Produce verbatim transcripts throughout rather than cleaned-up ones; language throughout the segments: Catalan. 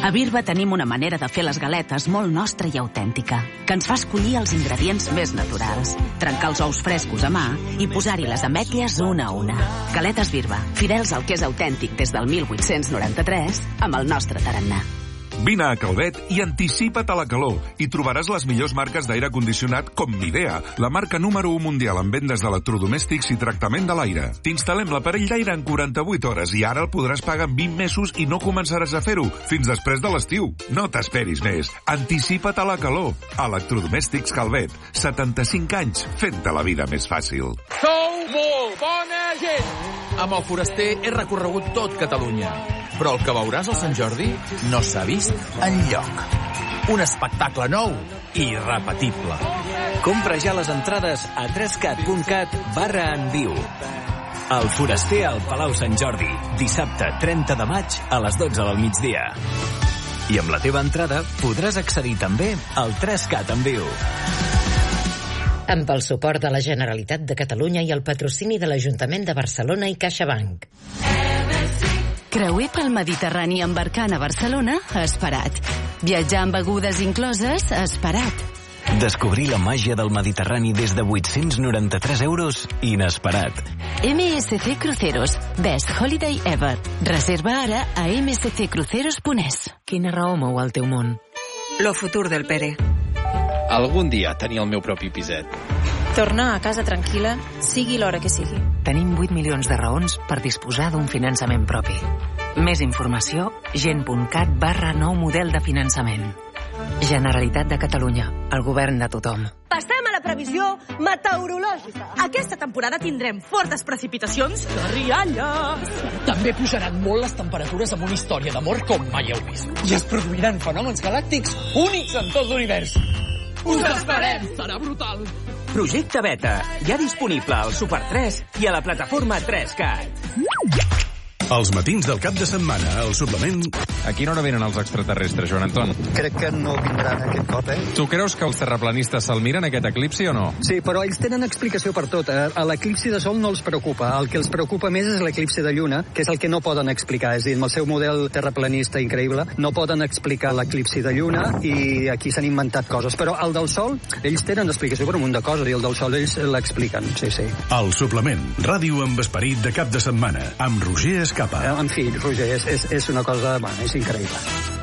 A Birba tenim una manera de fer les galetes molt nostra i autèntica, que ens fa escollir els ingredients més naturals, trencar els ous frescos a mà i posar-hi les ametlles una a una. Galetes Birba, fidels al que és autèntic des del mil vuit-cents noranta-tres, amb el nostre tarannà. Vine a Calvet i anticipa't a la calor i trobaràs les millors marques d'aire condicionat com Midea, la marca número u mundial en vendes d'electrodomèstics i tractament de l'aire. T'instal·lem l'aparell d'aire en quaranta-vuit hores i ara el podràs pagar en vint mesos i no començaràs a fer-ho fins després de l'estiu. No t'esperis més. Anticipa't a la calor. Electrodomèstics Calvet. setanta-cinc anys fent-te la vida més fàcil. Sou molt bona gent! Amb el Foraster he recorregut tot Catalunya. Però el que veuràs al Sant Jordi no s'ha vist enlloc. Un espectacle nou i irrepetible. Compra ja les entrades a trescat punt cat barra en viu. El Foraster al Palau Sant Jordi, dissabte trenta de maig a les dotze del migdia. I amb la teva entrada podràs accedir també al trescat en viu. Amb el suport de la Generalitat de Catalunya i el patrocini de l'Ajuntament de Barcelona i CaixaBank. Creuer pel Mediterrani embarcant a Barcelona, esperat. Viatjar amb begudes incloses, esperat. Descobrir la màgia del Mediterrani des de vuit-cents noranta-tres euros, inesperat. M S C Cruceros, best holiday ever. Reserva ara a m s c cruceros punt e s. Quina raó mou el teu món? Lo futur del Pere. Algun dia tenir el meu propi piset. Tornar a casa tranquil·la, sigui l'hora que sigui. Tenim vuit milions de raons per disposar d'un finançament propi. Més informació, gent punt cat barra nou model de finançament. Generalitat de Catalunya, el govern de tothom. Passem a la previsió meteorològica. Aquesta temporada tindrem fortes precipitacions i rialles. També pujaran molt les temperatures amb una història d'amor com mai heu vist. I es produiran fenòmens galàctics únics en tot l'univers. Us esperem! Serà brutal! Projecte Beta, ja disponible al Super tres i a la plataforma tres cat. Els matins del cap de setmana, el suplement... A quina hora venen els extraterrestres, Joan Anton? Crec que no vindran aquest cop, eh? Tu creus que els terraplanistes se'l miren, aquest eclipsi, o no? Sí, però ells tenen explicació per tot. A l'eclipsi de sol no els preocupa. El que els preocupa més és l'eclipsi de lluna, que és el que no poden explicar. És a dir, amb el seu model terraplanista increïble, no poden explicar l'eclipsi de lluna i aquí s'han inventat coses. Però el del sol, ells tenen explicació per un munt de coses i el del sol ells l'expliquen, sí, sí. El suplement, ràdio amb esperit de cap de setmana, amb Roger Escapa. En fi, Roger, és, és, és una cosa... Bueno, és increïble.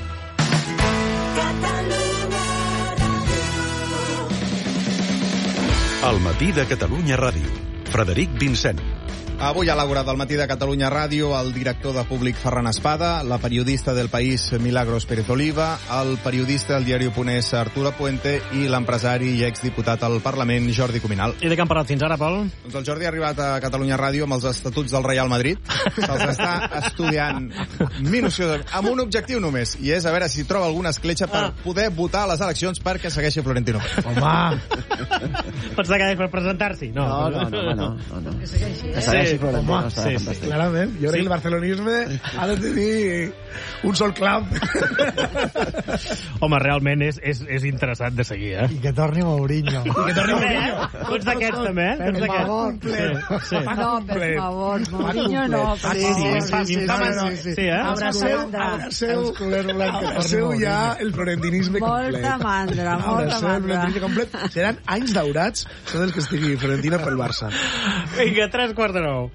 El matí de Catalunya Ràdio. Frederic Vincent. Avui a l'Àgora del matí de Catalunya Ràdio, el director de Públic Ferran Espada, la periodista del País Milagros Pérez Oliva, el periodista del diari Oponés Arturo Puente i l'empresari i exdiputat al Parlament Jordi Cuminal. I de què han parlat fins ara, Pol? Doncs el Jordi ha arribat a Catalunya Ràdio amb els estatuts del Real Madrid. Se'ls està estudiant minuciosament, amb un objectiu només, i és a veure si troba alguna escletxa per poder votar a les eleccions perquè segueixi Florentino. Home! Pensava que per presentar-s'hi? No, no, no, no, no, no, no. Que segueixi. Que segueixi. Sí, Florentino, home, sí, sí, clarament. Jo crec sí. que el barcelonisme ha de tenir un sol clau. Home, realment és, és, és interessant de seguir, eh? I que torni Mourinho. I que torni Mourinho. Tots d'aquests, també, eh? Per favor. Sí, sí. No, per favor, Mourinho no. Sí, sí, sí, sí, eh? Abraceu, abraceu ja el florentinisme complet. Molta mandra, molta mandra. Seran anys daurats, són els que estigui Florentino pel Barça. Vinga, tres quarts de nou.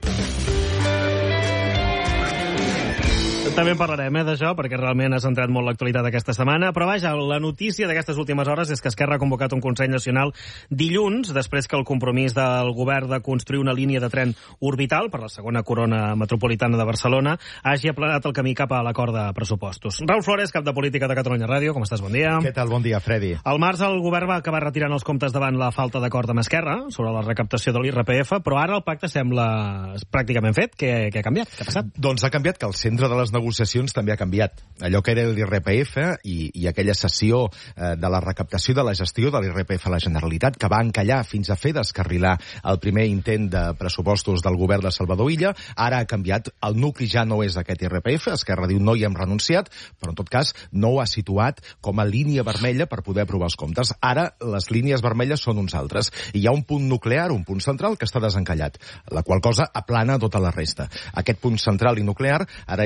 També en parlarem, eh, d'això, perquè realment ha centrat molt l'actualitat aquesta setmana. Però vaja, la notícia d'aquestes últimes hores és que Esquerra ha convocat un Consell Nacional dilluns, després que el compromís del govern de construir una línia de tren orbital per la segona corona metropolitana de Barcelona hagi aplanat el camí cap a l'acord de pressupostos. Raül Flores, cap de Política de Catalunya Ràdio, com estàs? Bon dia. Què tal? Bon dia, Freddy. Al març el govern va acabar retirant els comptes davant la falta d'acord amb Esquerra sobre la recaptació de l'I R P F, però ara el pacte sembla pràcticament fet. Què, què ha canviat? Què ha passat? Doncs ha canviat que el centre de les negociacions també ha canviat. Allò que era l'I R P F i, i aquella sessió eh, de la recaptació de la gestió de l'I R P F a la Generalitat, que va encallar fins a fer descarrilar el primer intent de pressupostos del govern de Salvador Illa, ara ha canviat. El nucli ja no és aquest I R P F, Esquerra diu no hi hem renunciat, però en tot cas no ho ha situat com a línia vermella per poder aprovar els comptes. Ara les línies vermelles són uns altres. I hi ha un punt nuclear, un punt central, que està desencallat, la qual cosa aplana tota la resta. Aquest punt central i nuclear ara és una línia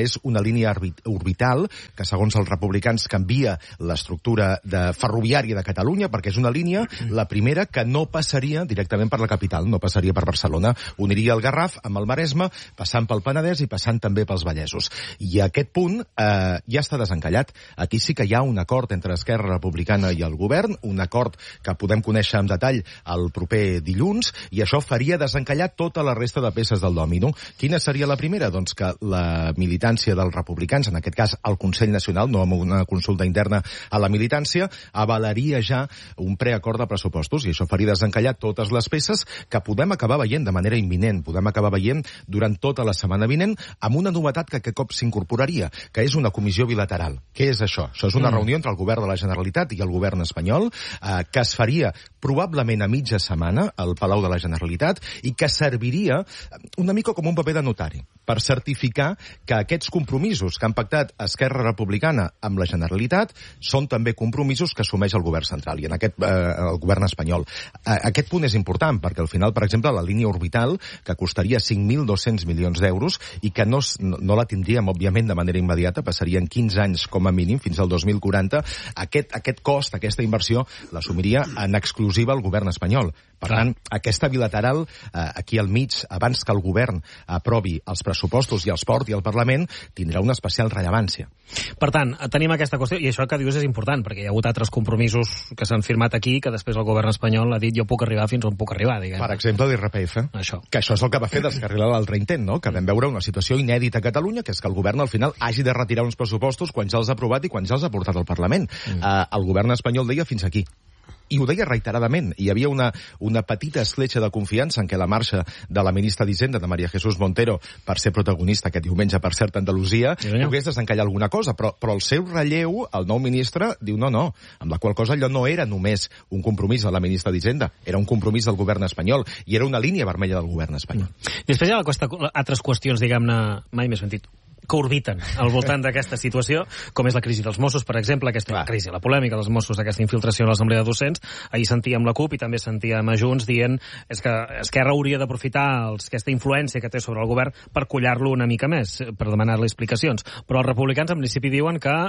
línia orbital, que segons els republicans canvia l'estructura de ferroviària de Catalunya, perquè és una línia, la primera, que no passaria directament per la capital, no passaria per Barcelona. Uniria el Garraf amb el Maresme, passant pel Penedès i passant també pels Vallesos. I aquest punt eh, ja està desencallat. Aquí sí que hi ha un acord entre Esquerra Republicana i el govern, un acord que podem conèixer en detall el proper dilluns, i això faria desencallar tota la resta de peces del dòmino. Quina seria la primera? Doncs que la militància dels republicans, en aquest cas el Consell Nacional, no amb una consulta interna a la militància, avalaria ja un preacord de pressupostos, i això faria desencallar totes les peces que podem acabar veient de manera imminent, podem acabar veient durant tota la setmana vinent, amb una novetat que aquest cop s'incorporaria, que és una comissió bilateral. Què és això? Això és una mm. reunió entre el govern de la Generalitat i el govern espanyol, eh, que es faria probablement a mitja setmana al Palau de la Generalitat i que serviria una mica com un paper de notari per certificar que aquests compromisos que han pactat Esquerra Republicana amb la Generalitat són també compromisos que assumeix el govern central i en aquest eh, el govern espanyol. Eh, aquest punt és important perquè al final, per exemple, la línia orbital, que costaria cinc mil dos-cents milions d'euros i que no, no la tindríem, òbviament, de manera immediata, passarien quinze anys com a mínim, fins al dos mil quaranta, aquest, aquest cost, aquesta inversió, l'assumiria en exclusiva el govern espanyol. Per tant, aquesta bilateral, eh, aquí al mig, abans que el govern aprovi els pressupostos i els porti al Parlament, tindrà una especial rellevància. Per tant, tenim aquesta qüestió, i això que dius és important, perquè hi ha hagut altres compromisos que s'han firmat aquí, que després el govern espanyol ha dit jo puc arribar fins on puc arribar, diguem. Per exemple, l'I R P F. Això. Que això és el que va fer descarrilar l'altre intent, no? Que vam veure una situació inèdita a Catalunya, que és que el govern al final hagi de retirar uns pressupostos quan ja els ha aprovat i quan ja els ha portat al Parlament. Mm. Uh, el govern espanyol deia fins aquí. I ho deia reiteradament. Hi havia una, una petita escletxa de confiança en què la marxa de la ministra d'Hisenda, de María Jesús Montero, per ser protagonista aquest diumenge, per cert, a Andalusia, sí, pogués desencallar alguna cosa, però, però el seu relleu, el nou ministre, diu no, no, amb la qual cosa allò no era només un compromís de la ministra d'Hisenda, era un compromís del govern espanyol, i era una línia vermella del govern espanyol. Després hi ha altres qüestions, diguem-ne, mai més sentit, que orbiten al voltant d'aquesta situació, com és la crisi dels Mossos, per exemple, aquesta Clar. crisi, la polèmica dels Mossos, aquesta infiltració a l'Assemblea de Docents. Ahir sentíem la CUP i també sentíem a Junts dient és que Esquerra hauria d'aprofitar aquesta influència que té sobre el govern per collar-lo una mica més, per demanar-li explicacions. Però els republicans en principi diuen que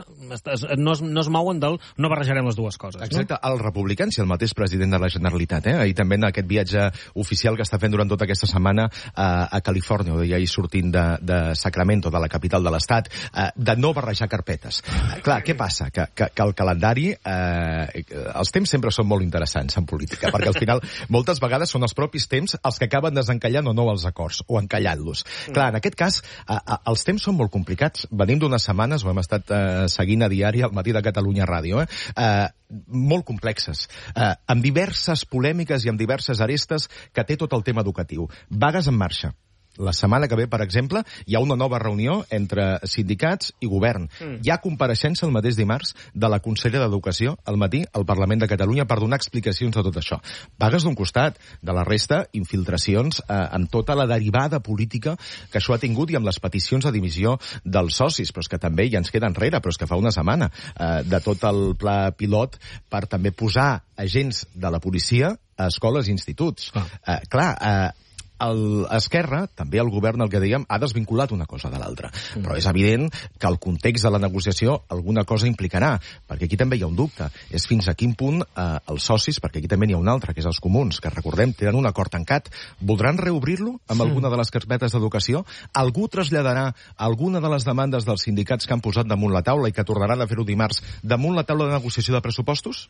no es, no es mouen del no barrejarem les dues coses. Exacte, no? Els republicans i el mateix president de la Generalitat, eh? Ahir també en aquest viatge oficial que està fent durant tota aquesta setmana a, a Califòrnia, o ahir sortint de, de Sacramento, de la capital de l'Estat, eh, de no barrejar carpetes. Eh, clar, què passa? Que, que, que el calendari, eh, els temps sempre són molt interessants en política, perquè al final moltes vegades són els propis temps els que acaben desencallant o no els acords, o encallant-los. Mm. Clar, en aquest cas, eh, eh, els temps són molt complicats. Venim d'unes setmanes, ho hem estat eh, seguint a diari al matí de Catalunya Ràdio, eh, eh molt complexes, eh, amb diverses polèmiques i amb diverses arestes que té tot el tema educatiu. Vagues en marxa. La setmana que ve, per exemple, hi ha una nova reunió entre sindicats i govern. Mm. Hi ha compareixença el mateix dimarts de la consellera d'Educació al matí al Parlament de Catalunya per donar explicacions de tot això. Vagues d'un costat, de la resta, infiltracions eh, amb tota la derivada política que això ha tingut i amb les peticions de dimissió dels socis, però és que també ja ens queda enrere, però és que fa una setmana, eh, de tot el pla pilot per també posar agents de la policia a escoles i instituts. Ah. Eh, clar, eh, el Esquerra, també el govern, el que dèiem, ha desvinculat una cosa de l'altra. Mm. Però és evident que el context de la negociació alguna cosa implicarà, perquè aquí també hi ha un dubte. És fins a quin punt eh, els socis, perquè aquí també n'hi ha un altre, que és els comuns, que recordem, tenen un acord tancat, voldran reobrir-lo amb alguna de les carpetes d'educació? Algú traslladarà alguna de les demandes dels sindicats que han posat damunt la taula i que tornaran a fer-ho dimarts damunt la taula de negociació de pressupostos?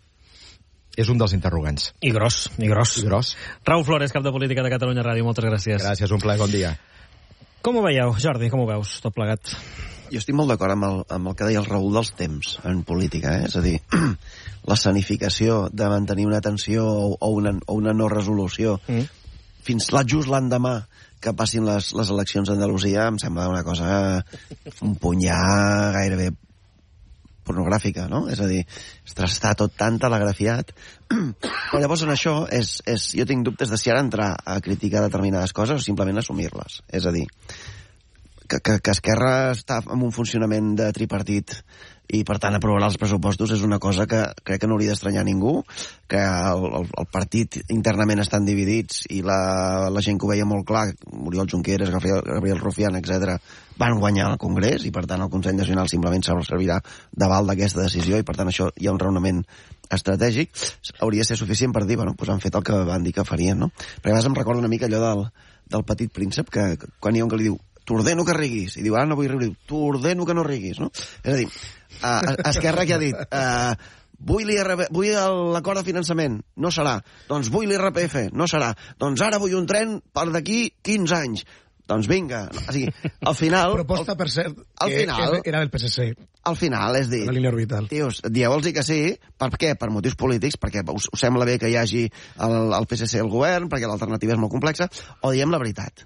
És un dels interrogants. I gros, i gros. I gros. Raúl Flores, cap de Política de Catalunya Ràdio, moltes gràcies. Gràcies, un plaer, bon dia. Com ho veieu, Jordi, com ho veus, tot plegat? Jo estic molt d'acord amb, el, amb el que deia el Raúl dels temps en política, eh? És a dir, l'escenificació de mantenir una tensió o una, o una no resolució mm. fins la, just l'endemà que passin les, les eleccions a Andalusia em sembla una cosa, un punt ja gairebé pornogràfica, no? És a dir, està tot tan telegrafiat. Però llavors en això és, és, jo tinc dubtes de si ara entrar a criticar determinades coses o simplement assumir-les. És a dir, que, que, que Esquerra està en un funcionament de tripartit i, per tant, aprovarà els pressupostos és una cosa que crec que no hauria d'estranyar ningú, que el, el, el partit internament estan dividits i la, la gent que ho veia molt clar, Oriol Junqueras, Gabriel, Gabriel Rufián, etcètera, van guanyar al Congrés i, per tant, el Consell Nacional simplement servirà d'aval d'aquesta decisió i, per tant, això hi ha un raonament estratègic. Hauria de ser suficient per dir, bueno, doncs han fet el que van dir que farien, no? Perquè a vegades em recorda una mica allò del, del Petit Príncep, que, que quan hi ha un que li diu t'ordeno que riguis, i diu, ara no vull riure, t'ordeno que no riguis, no? És a dir, uh, Esquerra que ha dit, uh, vull l'acord de finançament, no serà. Doncs vull l'I R P F, no serà. Doncs ara vull un tren per d'aquí quinze anys. Doncs vinga. O sigui, al final... Proposta, per cert, al que final, era del P S C. Al final, és dir... La línia orbital. Tios, dieu-los que sí. Per què? Per motius polítics, perquè us, us sembla bé que hi hagi el, el P S C al govern, perquè l'alternativa és molt complexa, o diem la veritat.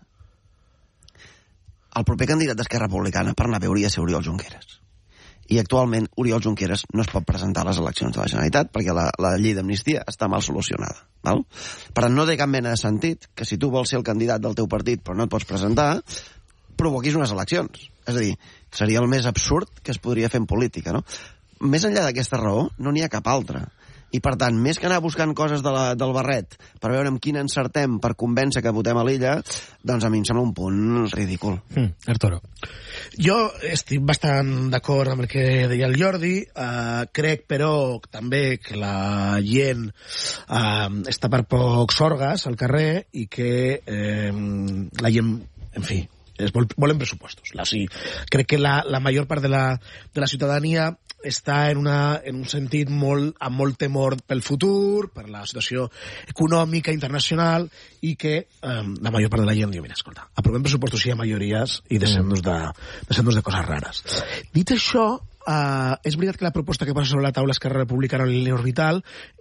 El proper candidat d'Esquerra Republicana per anar a hauria de ser Oriol Junqueras. I actualment Oriol Junqueras no es pot presentar a les eleccions de la Generalitat perquè la, la llei d'amnistia està mal solucionada. Val? Per tant, no té cap mena de sentit que si tu vols ser el candidat del teu partit però no et pots presentar, provoquis unes eleccions. És a dir, seria el més absurd que es podria fer en política, no? Més enllà d'aquesta raó, no n'hi ha cap altra. I, per tant, més que anar buscant coses de la, del barret per veure amb quina encertem per convèncer que votem a l'illa, doncs a mi em sembla un punt ridícul. Mm, Arturo. Jo estic bastant d'acord amb el que deia el Jordi. Uh, crec, però, també que la gent uh, està per pocs orgues al carrer i que eh, la gent, en fi, es vol, volen pressupostos. La, sí, crec que la, la major part de la, de la ciutadania està en, una, en un sentit molt, amb molt temor pel futur, per la situació econòmica internacional, i que eh, la major part de la gent diu, mira, escolta, aprovem pressupostos si hi ha majories i deixem-nos de, deixem-nos de coses rares. Dit això, Uh, és veritat que la proposta que posa sobre la taula Esquerra Republicana en la línia orbital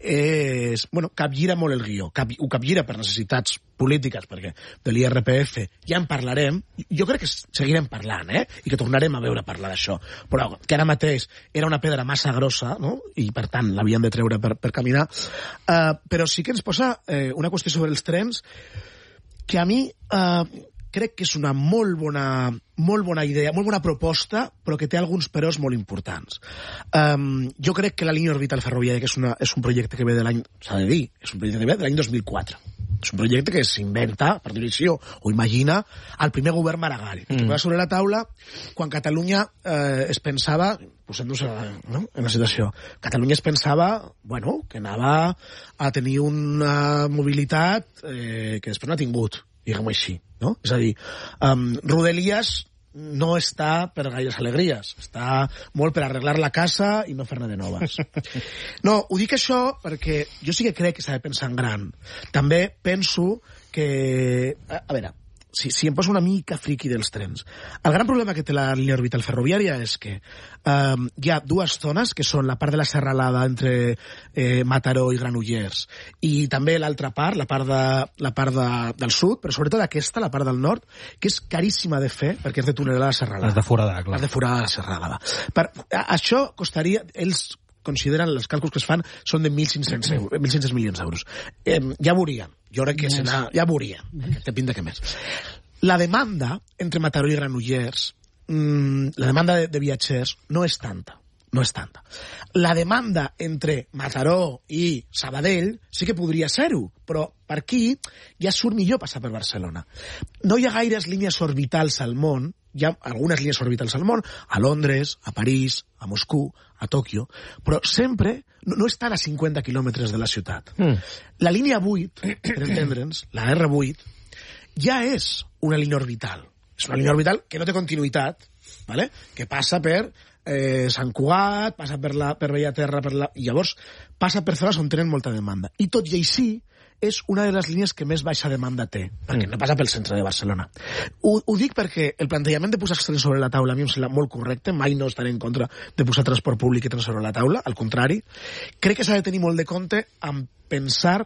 és, bueno, capgira molt el guió, Cap, ho capgira per necessitats polítiques, perquè de l'I R P F ja en parlarem, jo crec que seguirem parlant, eh? I que tornarem a veure parlar d'això, però que ara mateix era una pedra massa grossa, no? I per tant l'havíem de treure per, per caminar, uh, però sí que ens posa eh, una qüestió sobre els trens que a mi uh, crec que és una molt bona, molt bona idea, molt bona proposta, però que té alguns peròs molt importants. Um, jo crec que la línia orbital ferroviària, que és, una, és un projecte que ve de l'any, s'ha de dir, és un projecte que ve de l'any dos mil quatre. És un projecte que s'inventa, per direcció, o imagina, el primer govern Maragall. Mm. Que va sobre la taula quan Catalunya eh, es pensava, posem-nos no? en la situació, Catalunya es pensava, bueno, que anava a tenir una mobilitat eh, que després no ha tingut, diguem-ho així, no? És a dir, um, Rodalies no està per gaires alegries, està molt per arreglar la casa i no fer-ne de noves. No, ho dic això perquè jo sí que crec que s'ha de pensar en gran. També penso que... A, a veure, si, si em poso una mica friqui dels trens. El gran problema que té la línia orbital ferroviària és que um, hi ha dues zones, que són la part de la serralada entre eh, Mataró i Granollers, i també l'altra part, la part, de, la part de, del sud, però sobretot aquesta, la part del nord, que és caríssima de fer, perquè és de túnel de la serralada. Has de foradar, clar. Has de foradar la serralada. Per, a, això costaria... Ells consideren, els càlculs que es fan són de mil cinc-cents milions d'euros. Eh, ja veuríem. Jo crec que yes. serà... Ja veuríem. Té pinta que més. La demanda entre Mataró i Granollers, mmm, la demanda de, de viatgers, no és tanta. No és tanta. La demanda entre Mataró i Sabadell sí que podria ser-ho, però per aquí ja surt millor passar per Barcelona. No hi ha gaires línies orbitals al món, hi ha algunes línies orbitals al món, a Londres, a París, a Moscou, a Tòquio, però sempre no, no estan a cinquanta quilòmetres de la ciutat. Mm. La línia vuit, per entendre'ns, la erre vuit, ja és una línia orbital. És una línia orbital que no té continuïtat, ¿vale? Que passa per eh, Sant Cugat, passa per, la, per Bellaterra, per la... i llavors passa per zones on tenen molta demanda. I tot i així, és una de les línies que més baixa demanda té, perquè no passa pel centre de Barcelona. Ho, ho dic perquè el plantejament de posar trens sobre la taula a mi em sembla molt correcte, mai no estaré en contra de posar transport públic i trens sobre la taula, al contrari. Crec que s'ha de tenir molt de compte en pensar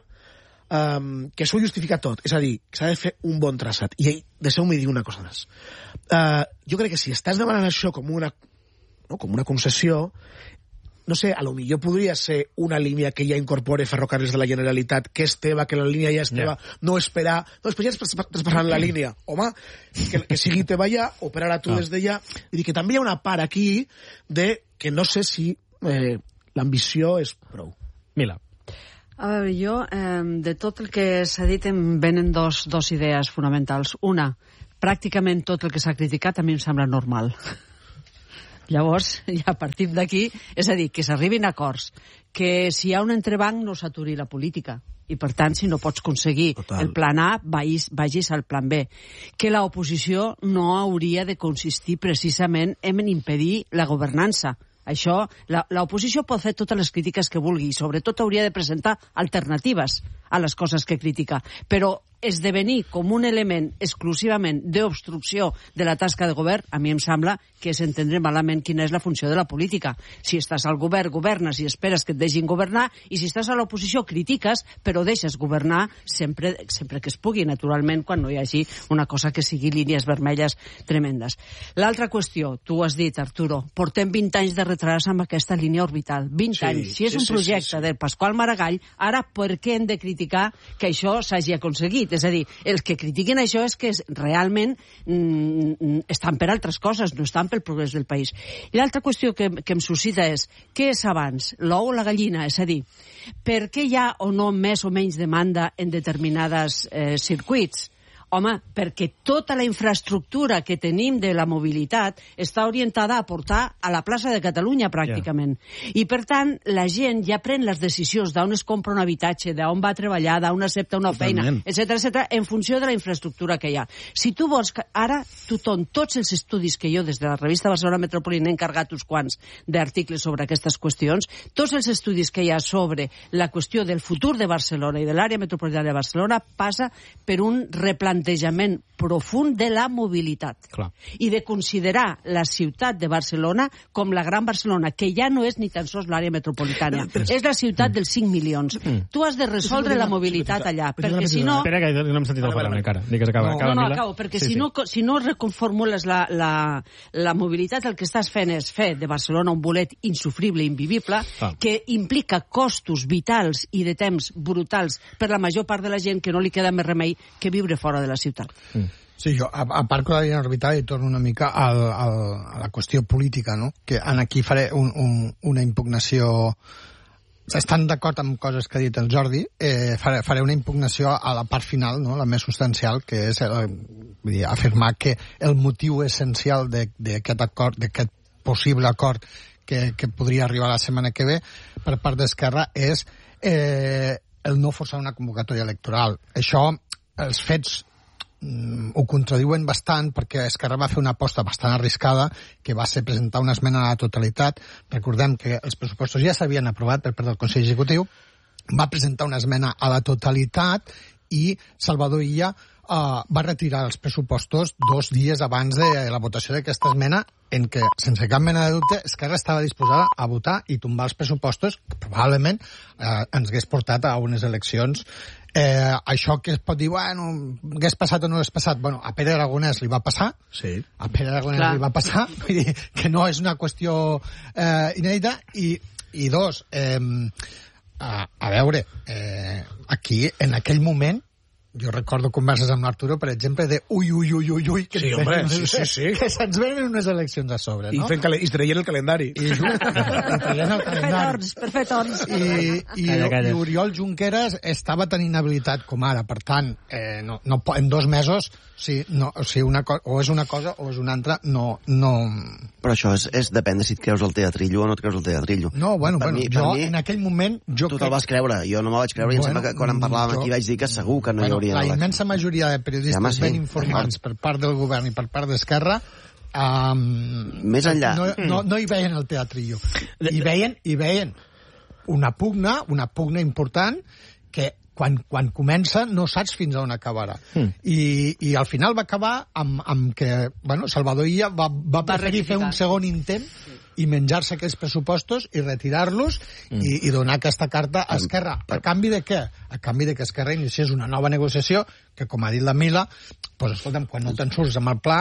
um, que això ho justifica tot, és a dir, que s'ha de fer un bon traçat. I deixeu-me dir una cosa més. Uh, jo crec que si estàs demanant això com una, no, com una concessió, no sé, a lo millor podria ser una línia que ja incorpore Ferrocarrils de la Generalitat, que és teva, que la línia ja és teva, yeah. no esperar, no, després ja estàs passant la línia, home, que, que sigui teva ja, operar tu ah. des d'allà, i dir que també hi ha una part aquí de que no sé si eh, l'ambició és prou. Mila. A veure, jo, eh, de tot el que s'ha dit em venen dos, dos idees fonamentals. Una, pràcticament tot el que s'ha criticat a mi em sembla normal. Llavors, ja partim d'aquí, és a dir, que s'arribin a acords, que si hi ha un entrebanc no s'aturi la política, i per tant, si no pots aconseguir Total. el plan A, vagis, vagis al plan B. Que l'oposició no hauria de consistir precisament en impedir la governança. Això, l'oposició pot fer totes les crítiques que vulgui i sobretot hauria de presentar alternatives a les coses que critica, però esdevenir com un element exclusivament d'obstrucció de la tasca de govern, a mi em sembla que és entendre malament quina és la funció de la política. Si estàs al govern, governes i esperes que et deixin governar, i si estàs a l'oposició, critiques, però deixes governar sempre, sempre que es pugui, naturalment, quan no hi hagi una cosa que sigui línies vermelles tremendes. L'altra qüestió, tu ho has dit, Arturo, portem vint anys de retras amb aquesta línia orbital. vint sí, anys. Si és sí, un projecte sí, sí, sí. del Pasqual Maragall, ara per què hem de criticar que això s'hagi aconseguit? És a dir, els que critiquen això és que realment mm, estan per altres coses, no estan pel progrés del país. I l'altra qüestió que, que em suscita és, què és abans, l'ou o la gallina? És a dir, per què hi ha o no més o menys demanda en determinades eh, circuits? Home, perquè tota la infraestructura que tenim de la mobilitat està orientada a portar a la plaça de Catalunya, pràcticament. Yeah. I, per tant, la gent ja pren les decisions d'on es compra un habitatge, d'on va a treballar, d'on accepta una feina, etcètera, etcètera, en funció de la infraestructura que hi ha. Si tu vols... Que ara, tothom, tots els estudis que jo, des de la revista Barcelona Metropolitana, he encarregat uns quants d'articles sobre aquestes qüestions, tots els estudis que hi ha sobre la qüestió del futur de Barcelona i de l'àrea metropolitana de Barcelona passa per un replantejament plantejament profund de la mobilitat. Clar. I de considerar la ciutat de Barcelona com la Gran Barcelona, que ja no és ni tan sols l'àrea metropolitana. No, però... És la ciutat dels cinc milions. Mm. Tu has de resoldre la mobilitat allà, perquè si no... Espera, que no hem sentit el parlament encara. Digues, acaba, no, acaba, no, no, acabo, perquè sí, si, sí. No, si no reconformules la, la, la mobilitat, el que estàs fent és fer de Barcelona un bolet insufrible, invivible, ah. que implica costos vitals i de temps brutals per la major part de la gent que no li queda més remei que viure fora de la ciutat. Mm. Sí, jo, a, a part de la línia orbital, i torno una mica al, al, a la qüestió política, no? Que en aquí faré un, un, una impugnació... Estan d'acord amb coses que ha dit el Jordi, eh, faré, faré una impugnació a la part final, no? La més substancial, que és el, vull dir, afirmar que el motiu essencial d'aquest acord, d'aquest possible acord que, que podria arribar la setmana que ve per part d'Esquerra és eh, el no forçar una convocatòria electoral. Això, els fets ho contradiuen bastant perquè Esquerra va fer una aposta bastant arriscada que va ser presentar una esmena a la totalitat. Recordem que els pressupostos ja s'havien aprovat per part del Consell Executiu, va presentar una esmena a la totalitat i Salvador Illa uh, va retirar els pressupostos dos dies abans de la votació d'aquesta esmena, en què, sense cap mena de dubte, Esquerra estava disposada a votar i tombar els pressupostos que probablement uh, ens hagués portat a unes eleccions. Eh, això que es pot dir, bueno, hagués passat o no hagués passat, bueno, a Pere Aragonès li va passar, sí. a Pere Aragonès Clar. li va passar, vull dir que no és una qüestió eh, inèdita, i, i dos, eh, a, a veure, eh, aquí, en aquell moment, jo recordo converses amb l'Arturo, per exemple, de ui, ui, ui, ui, ui, que, sí, home, sí, sí, sí. que se'ns venen unes eleccions a sobre, no? I, fent calen... I traient el calendari. I, i traient el calendari. Per fer torns. I, i, calla, calla. I Oriol Junqueras estava tan inhabilitat com ara, per tant, eh, no, no, en dos mesos, sí, no, o, sigui, una co o és una cosa o és una altra, no... no... Però això és, és depèn de si et creus el teatrillo o no et creus el teatrillo. No, bueno, per bueno mi, jo mi, en aquell moment... Jo tu te'l vas creure, jo no me'l vaig creure, bueno, i em sembla que quan en parlàvem jo, aquí vaig dir que segur que no bueno, hi hauria... La immensa majoria de periodistes ja, sí, ben informats per part del govern i per part d'Esquerra um, més enllà no, no, no hi veien el teatrillo, hi veien, hi veien una pugna una pugna important que quan, quan comença no saps fins on acabarà. Mm. I, i al final va acabar amb, amb que bueno, Salvador Illa va, va preferir fer un segon intent i menjar-se aquests pressupostos i retirar-los mm. i, i donar aquesta carta a Esquerra. A canvi de què? A canvi de que Esquerra iniciés una nova negociació que, com ha dit la Mila, pues, escolta'm, quan no te'n surts amb el pla,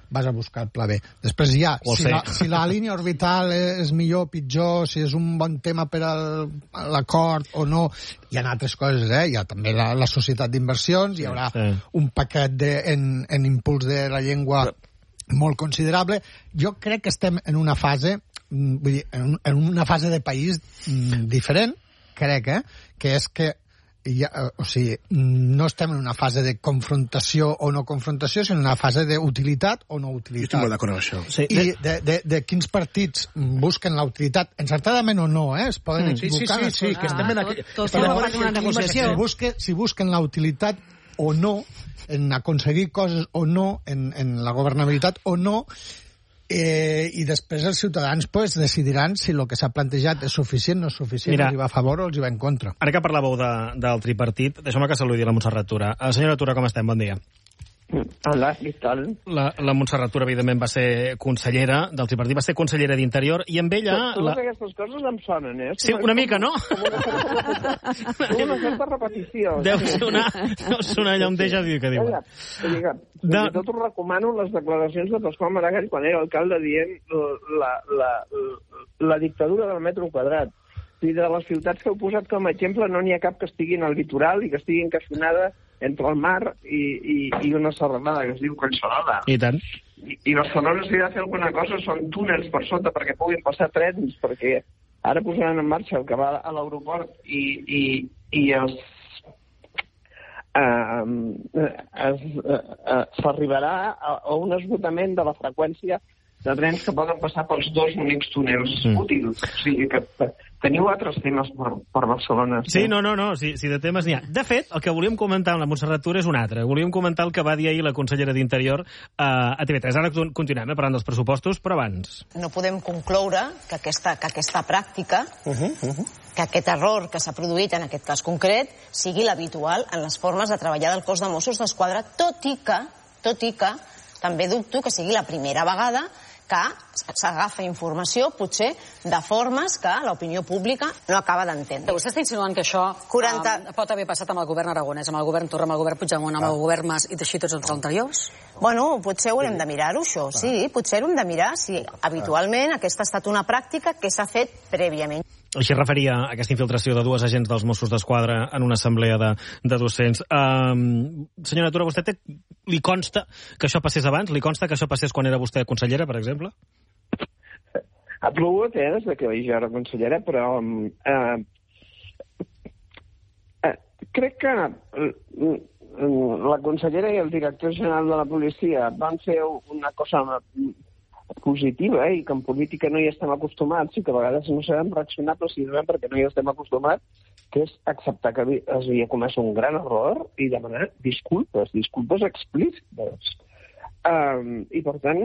vas a buscar el pla B. Després ja, si la, si la línia orbital és millor o pitjor, si és un bon tema per al, l'acord o no, hi ha altres coses, eh? Hi ha també la, la societat d'inversions, hi haurà sí. un paquet de, en, en impuls de la llengua molt considerable. Jo crec que estem en una fase, vull dir, en, en una fase de país diferent, crec, eh? Que és que ja, o sigui, no estem en una fase de confrontació o no confrontació, sinó en una fase d'utilitat o no utilitat. Jo estic molt d'acord amb això. Sí, I de, de, de quins partits busquen la utilitat, encertadament o no, eh? Es poden mm. equivocar. Sí, sí, sí, sí, que estem en aquell... Tot estem en una negociació. Si, busque, si busquen la utilitat o no, en aconseguir coses o no, en, en la governabilitat o no, Eh, i després els ciutadans pues, decidiran si el que s'ha plantejat és suficient, no és suficient, Mira, els hi va a favor o els hi va en contra. Ara que parlàveu de, del tripartit, deixeu-me que saludi la Montserrat Tura. Uh, senyora Tura, com estem? Bon dia. Hola, què tal? La, la Montserrat Tura, evidentment, va ser consellera del tripartit, va ser consellera d'Interior, i amb ella... Totes la... aquestes coses em sonen, eh? Sí, una mica, no? Com una certa repetició. Deu sonar, deu sonar allà un déjà vu que diuen. Vinga, de... tot us recomano les declaracions de Pasqual Maragall quan era alcalde dient la, la, la, la dictadura del metro quadrat. I de les ciutats que heu posat com a exemple no n'hi ha cap que estigui en el litoral i que estigui encaixonada entre el mar i, i, i una serralada que es diu Collserola. I tant. I, i Barcelona si ha de fer alguna cosa són túnels per sota perquè puguin passar trens, perquè ara posaran en marxa el que va a l'aeroport i, i, i es, uh, es, uh, uh, s'arribarà a, a un esgotament de la freqüència de trens que poden passar pels dos únics túnels mm. útils. O sigui que teniu altres temes per, per Barcelona. Sí, no, no, no, si, si de temes n'hi ha. De fet, el que volíem comentar amb la Montserrat Tura és un altre. Volíem comentar el que va dir ahir la consellera d'Interior uh, a T V tres. Ara continuem eh, parlant dels pressupostos, però abans. No podem concloure que aquesta, que aquesta pràctica, uh -huh, uh -huh. que aquest error que s'ha produït en aquest cas concret, sigui l'habitual en les formes de treballar del cos de Mossos d'Esquadra, tot i que, tot i que, també dubto que sigui la primera vegada que s'agafa informació, potser, de formes que l'opinió pública no acaba d'entendre. Vostè està insinuant que això quaranta... um, pot haver passat amb el govern aragonès, amb el govern Torra, amb el govern Puigdemont, amb el govern Mas i així tots els anteriors? Bueno, potser haurem de mirar-ho, això, sí, potser haurem de mirar si habitualment aquesta ha estat una pràctica que s'ha fet prèviament. Així referia a aquesta infiltració de dues agents dels Mossos d'Esquadra en una assemblea de, de docents. Um, senyora Tura, vostè té, li consta que això passés abans? Li consta que això passés quan era vostè consellera, per exemple? Ha plogut, eh, des que jo era consellera, però eh, eh, crec que la consellera i el director general de la policia van fer una cosa positiva, eh, i que en política no hi estem acostumats i que a vegades no sabem reaccionar precisament perquè no hi estem acostumats, que és acceptar que es havia comès un gran error i demanar disculpes, disculpes explícites. Um, I, per tant,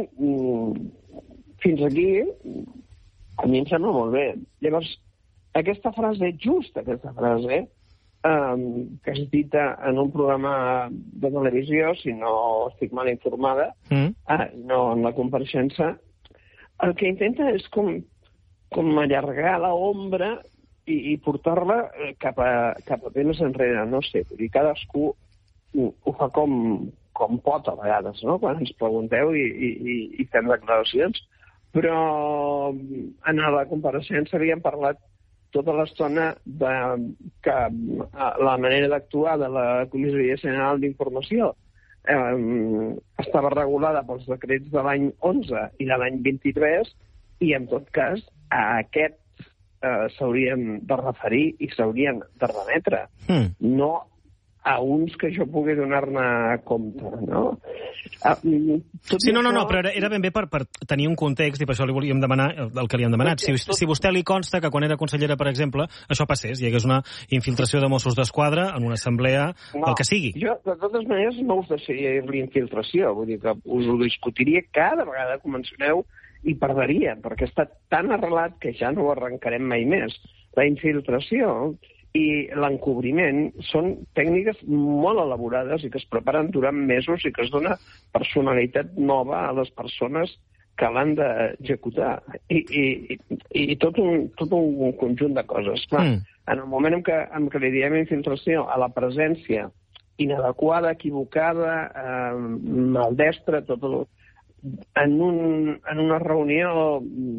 fins aquí, a mi em sembla molt bé. Llavors, aquesta frase, just aquesta frase, um, que és dita en un programa de televisió, si no estic mal informada, mm. uh, no en la compareixença, el que intenta és com, com allargar l'ombra i, i portar-la cap a, cap a temps enrere, no sé, vull dir, cadascú ho fa com, com pot a vegades, no?, quan ens pregunteu i, i, i fem declaracions, però en la compareixença havíem parlat tota l'estona de que la manera d'actuar de la Comissaria General d'Informació eh, estava regulada pels decrets de l'any onze i de l'any vint-i-tres i, en tot cas, a aquests eh, s'haurien de referir i s'haurien de remetre. Mm. No a uns que jo pugui donar-ne compte, no? Ah, sí, no, no, no, però era ben bé per, per tenir un context i per això li volíem demanar el que li hem demanat. Si, si vostè li consta que quan era consellera, per exemple, això passés, hi hagués una infiltració de Mossos d'Esquadra en una assemblea, no, el que sigui. Jo, de totes maneres, no us deixaria l'infiltració, vull dir que us ho discutiria cada vegada que mencioneu i perdria, perquè està tan arrelat que ja no ho arrencarem mai més. La infiltració i l'encobriment són tècniques molt elaborades i que es preparen durant mesos i que es dona personalitat nova a les persones que l'han d'executar. I, i, i tot, un, tot un conjunt de coses. Clar, mm. En el moment en què, en què li diem infiltració a la presència inadequada, equivocada, eh, maldestra, tot el, en, un, en una reunió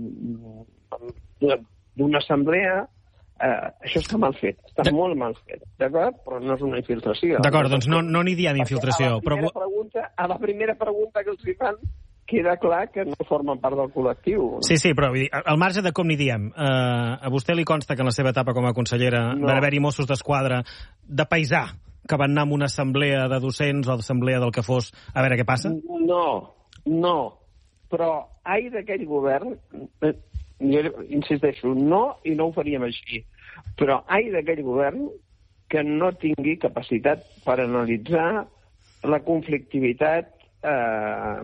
d'una assemblea, eh, això està mal fet, està de... molt mal fet, d'acord? Però no és una infiltració. D'acord, doncs no n'hi no diem infiltració. A la, però... pregunta, a la primera pregunta que els fan queda clar que no formen part del col·lectiu. Sí, sí, però vull dir, al marge de com n'hi diem, eh, a vostè li consta que en la seva etapa com a consellera no. van haver-hi Mossos d'Esquadra de paisà que van anar a una assemblea de docents o assemblea del que fos a veure què passa? No, no. Però ai d'aquell govern, eh, jo insisteixo, no, i no ho faríem així, però ai d'aquell govern que no tingui capacitat per analitzar la conflictivitat eh,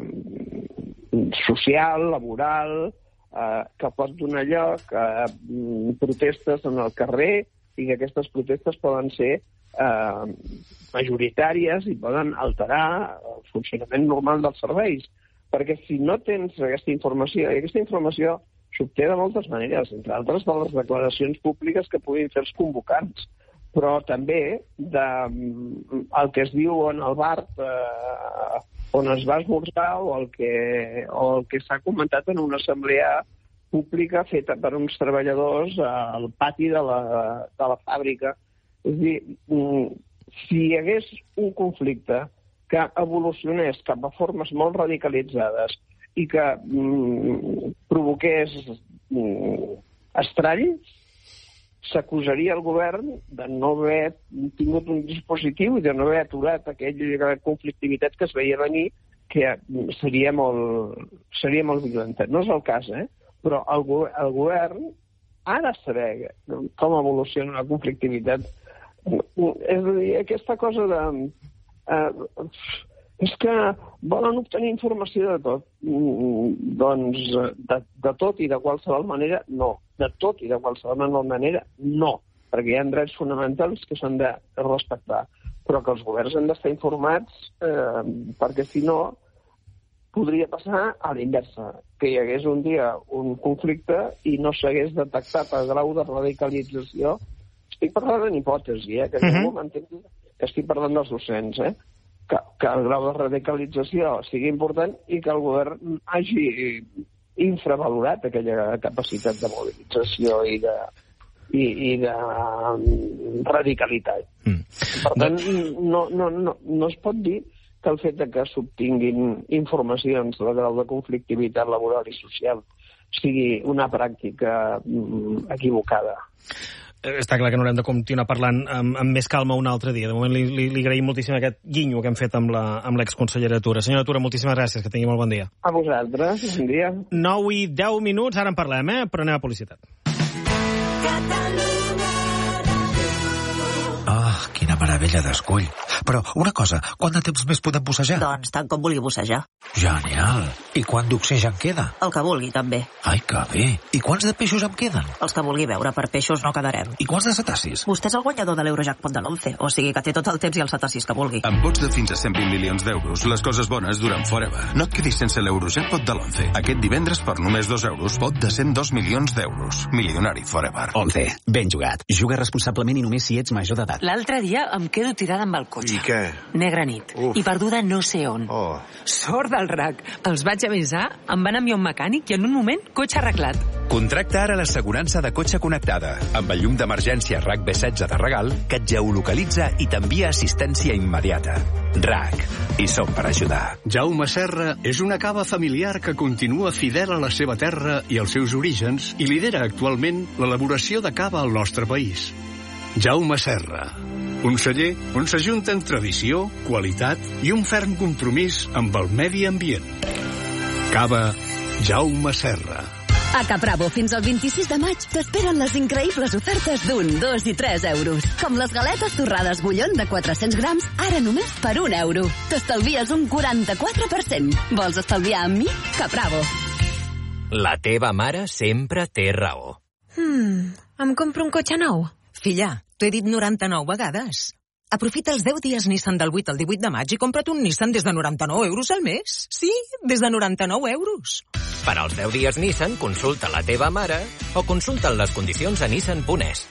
social, laboral, eh, que pot donar lloc a protestes en el carrer i que aquestes protestes poden ser eh, majoritàries i poden alterar el funcionament normal dels serveis. Perquè si no tens aquesta informació, i aquesta informació s'obté de moltes maneres, entre altres de les declaracions públiques que puguin fer els convocants, però també de el que es diu en el bar eh, on es va esmorzar o el que, o el que s'ha comentat en una assemblea pública feta per uns treballadors al pati de la, de la fàbrica. És a dir, si hi hagués un conflicte que evolucionés cap a formes molt radicalitzades i que mm, provoqués mm, estralls, s'acusaria el govern de no haver tingut un dispositiu i de no haver aturat aquella conflictivitat que es veia venir, que seria molt, seria molt violenta. No és el cas, eh? Però el, el govern ha de saber com evoluciona la conflictivitat. És a dir, aquesta cosa de... Eh, és que volen obtenir informació de tot. Doncs de, de tot i de qualsevol manera, no. De tot i de qualsevol manera, no. Perquè hi ha drets fonamentals que s'han de respectar. Però que els governs han d'estar informats eh, perquè, si no, podria passar a l'inversa. Que hi hagués un dia un conflicte i no s'hagués detectat el grau de radicalització. Estic parlant en hipòtesi, eh? Que ningú m'entengui que estic parlant dels docents, eh? Que, que el grau de radicalització sigui important i que el govern hagi infravalorat aquella capacitat de mobilització i de, i, i de radicalitat. Mm. Per tant, no, no, no, no es pot dir que el fet de que s'obtinguin informacions del grau de conflictivitat laboral i social sigui una pràctica mm, equivocada. Està clar que n'haurem de continuar parlant amb, amb més calma un altre dia. De moment li, li, li agraïm moltíssim aquest guinyo que hem fet amb l'exconsellera Tura. Senyora Tura, moltíssimes gràcies, que tingui molt bon dia. A vosaltres, bon dia. nou i deu minuts, ara en parlem, eh? Però anem a publicitat. Ah, quina meravella d'escull. Però, una cosa, quant de temps més podem bussejar? Doncs tant com vulgui bussejar. Genial. I quant d'oxigen queda? El que vulgui, també. Ai, que bé. I quants de peixos em queden? Els que vulgui veure, per peixos no quedarem. I quants de cetacis? Vostè és el guanyador de l'Eurojackpot de l'onze, o sigui que té tot el temps i els cetacis que vulgui. Amb vots de fins a cent vint milions d'euros, les coses bones duren forever. No et quedis sense l'Eurojackpot de l'onze. Aquest divendres, per només dos euros, pot de cent dos milions d'euros. Milionari forever. onze. Ben jugat. Juga responsablement i només si ets major d'edat. L'altre dia em quedo tirada amb el cotxe. I què? Negra nit. Uf. I perduda no sé on. Oh. Sort del R A C. Els vaig avisar, em van enviar un mecànic i en un moment, cotxe arreglat. Contracta ara l'assegurança de cotxe connectada, amb el llum d'emergència R A C B setze de regal, que et geolocalitza i t'envia assistència immediata. R A C. Hi som per ajudar. Jaume Serra és una cava familiar que continua fidel a la seva terra i als seus orígens i lidera actualment l'elaboració de cava al nostre país. Jaume Serra, un celler on s'ajunten tradició, qualitat i un ferm compromís amb el medi ambient. Cava Jaume Serra. A Capravo, fins al vint-i-sis de maig, t'esperen les increïbles ofertes d'un, dos i tres euros. Com les galetes torrades bullon de quatre-cents grams, ara només per un euro. T'estalvies un quaranta-quatre per cent. Vols estalviar amb mi? Capravo. La teva mare sempre té raó. Hmm, em compro un cotxe nou? Filla, t'ho he dit noranta-nou vegades. Aprofita els deu dies Nissan del vuit al divuit de maig i compra't un Nissan des de noranta-nou euros al mes. Sí, des de noranta-nou euros. Per als deu dies Nissan, consulta la teva mare o consulta les condicions a nissan punt es.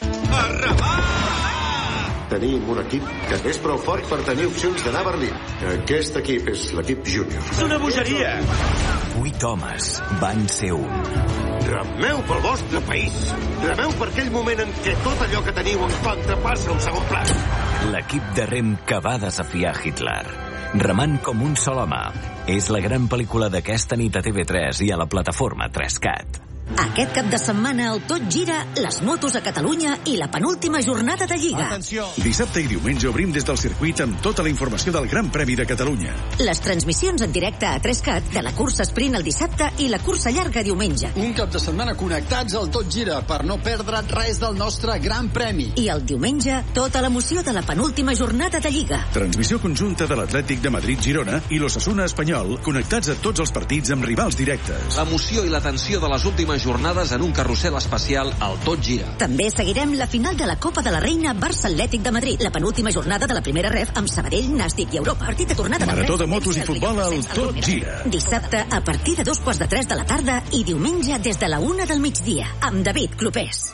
Tenim un equip que és prou fort per tenir opcions d'anar a Berlín. Aquest equip és l'equip júnior. És una bogeria! Vuit homes van ser un. Remeu pel vostre país. Remeu per aquell moment en què tot allò que teniu en contra passa a un segon pla. L'equip de rem que va desafiar Hitler. Remant com un sol home. És la gran pel·lícula d'aquesta nit a T V tres i a la plataforma tres cat. Aquest cap de setmana el Tot Gira, les motos a Catalunya i la penúltima jornada de Lliga. Atenció! Dissabte i diumenge obrim des del circuit amb tota la informació del Gran Premi de Catalunya. Les transmissions en directe a tres cat de la cursa sprint el dissabte i la cursa llarga diumenge. Un cap de setmana connectats al Tot Gira per no perdre res del nostre Gran Premi. I el diumenge, tota l'emoció de la penúltima jornada de Lliga. Transmissió conjunta de l'Atlètic de Madrid-Girona i l'Osasuna Espanyol, connectats a tots els partits amb rivals directes. L'emoció i la tensió de les últimes jornades en un carrusel especial al Tot Gira. També seguirem la final de la Copa de la Reina Barça Atlètic de Madrid, la penúltima jornada de la primera ref amb Sabadell, Nàstic i Europa. Partit de tornada de Marató de motos i futbol al Tot Gira. Dissabte a partir de dos quarts de tres de la tarda i diumenge des de la una del migdia amb David Clopés.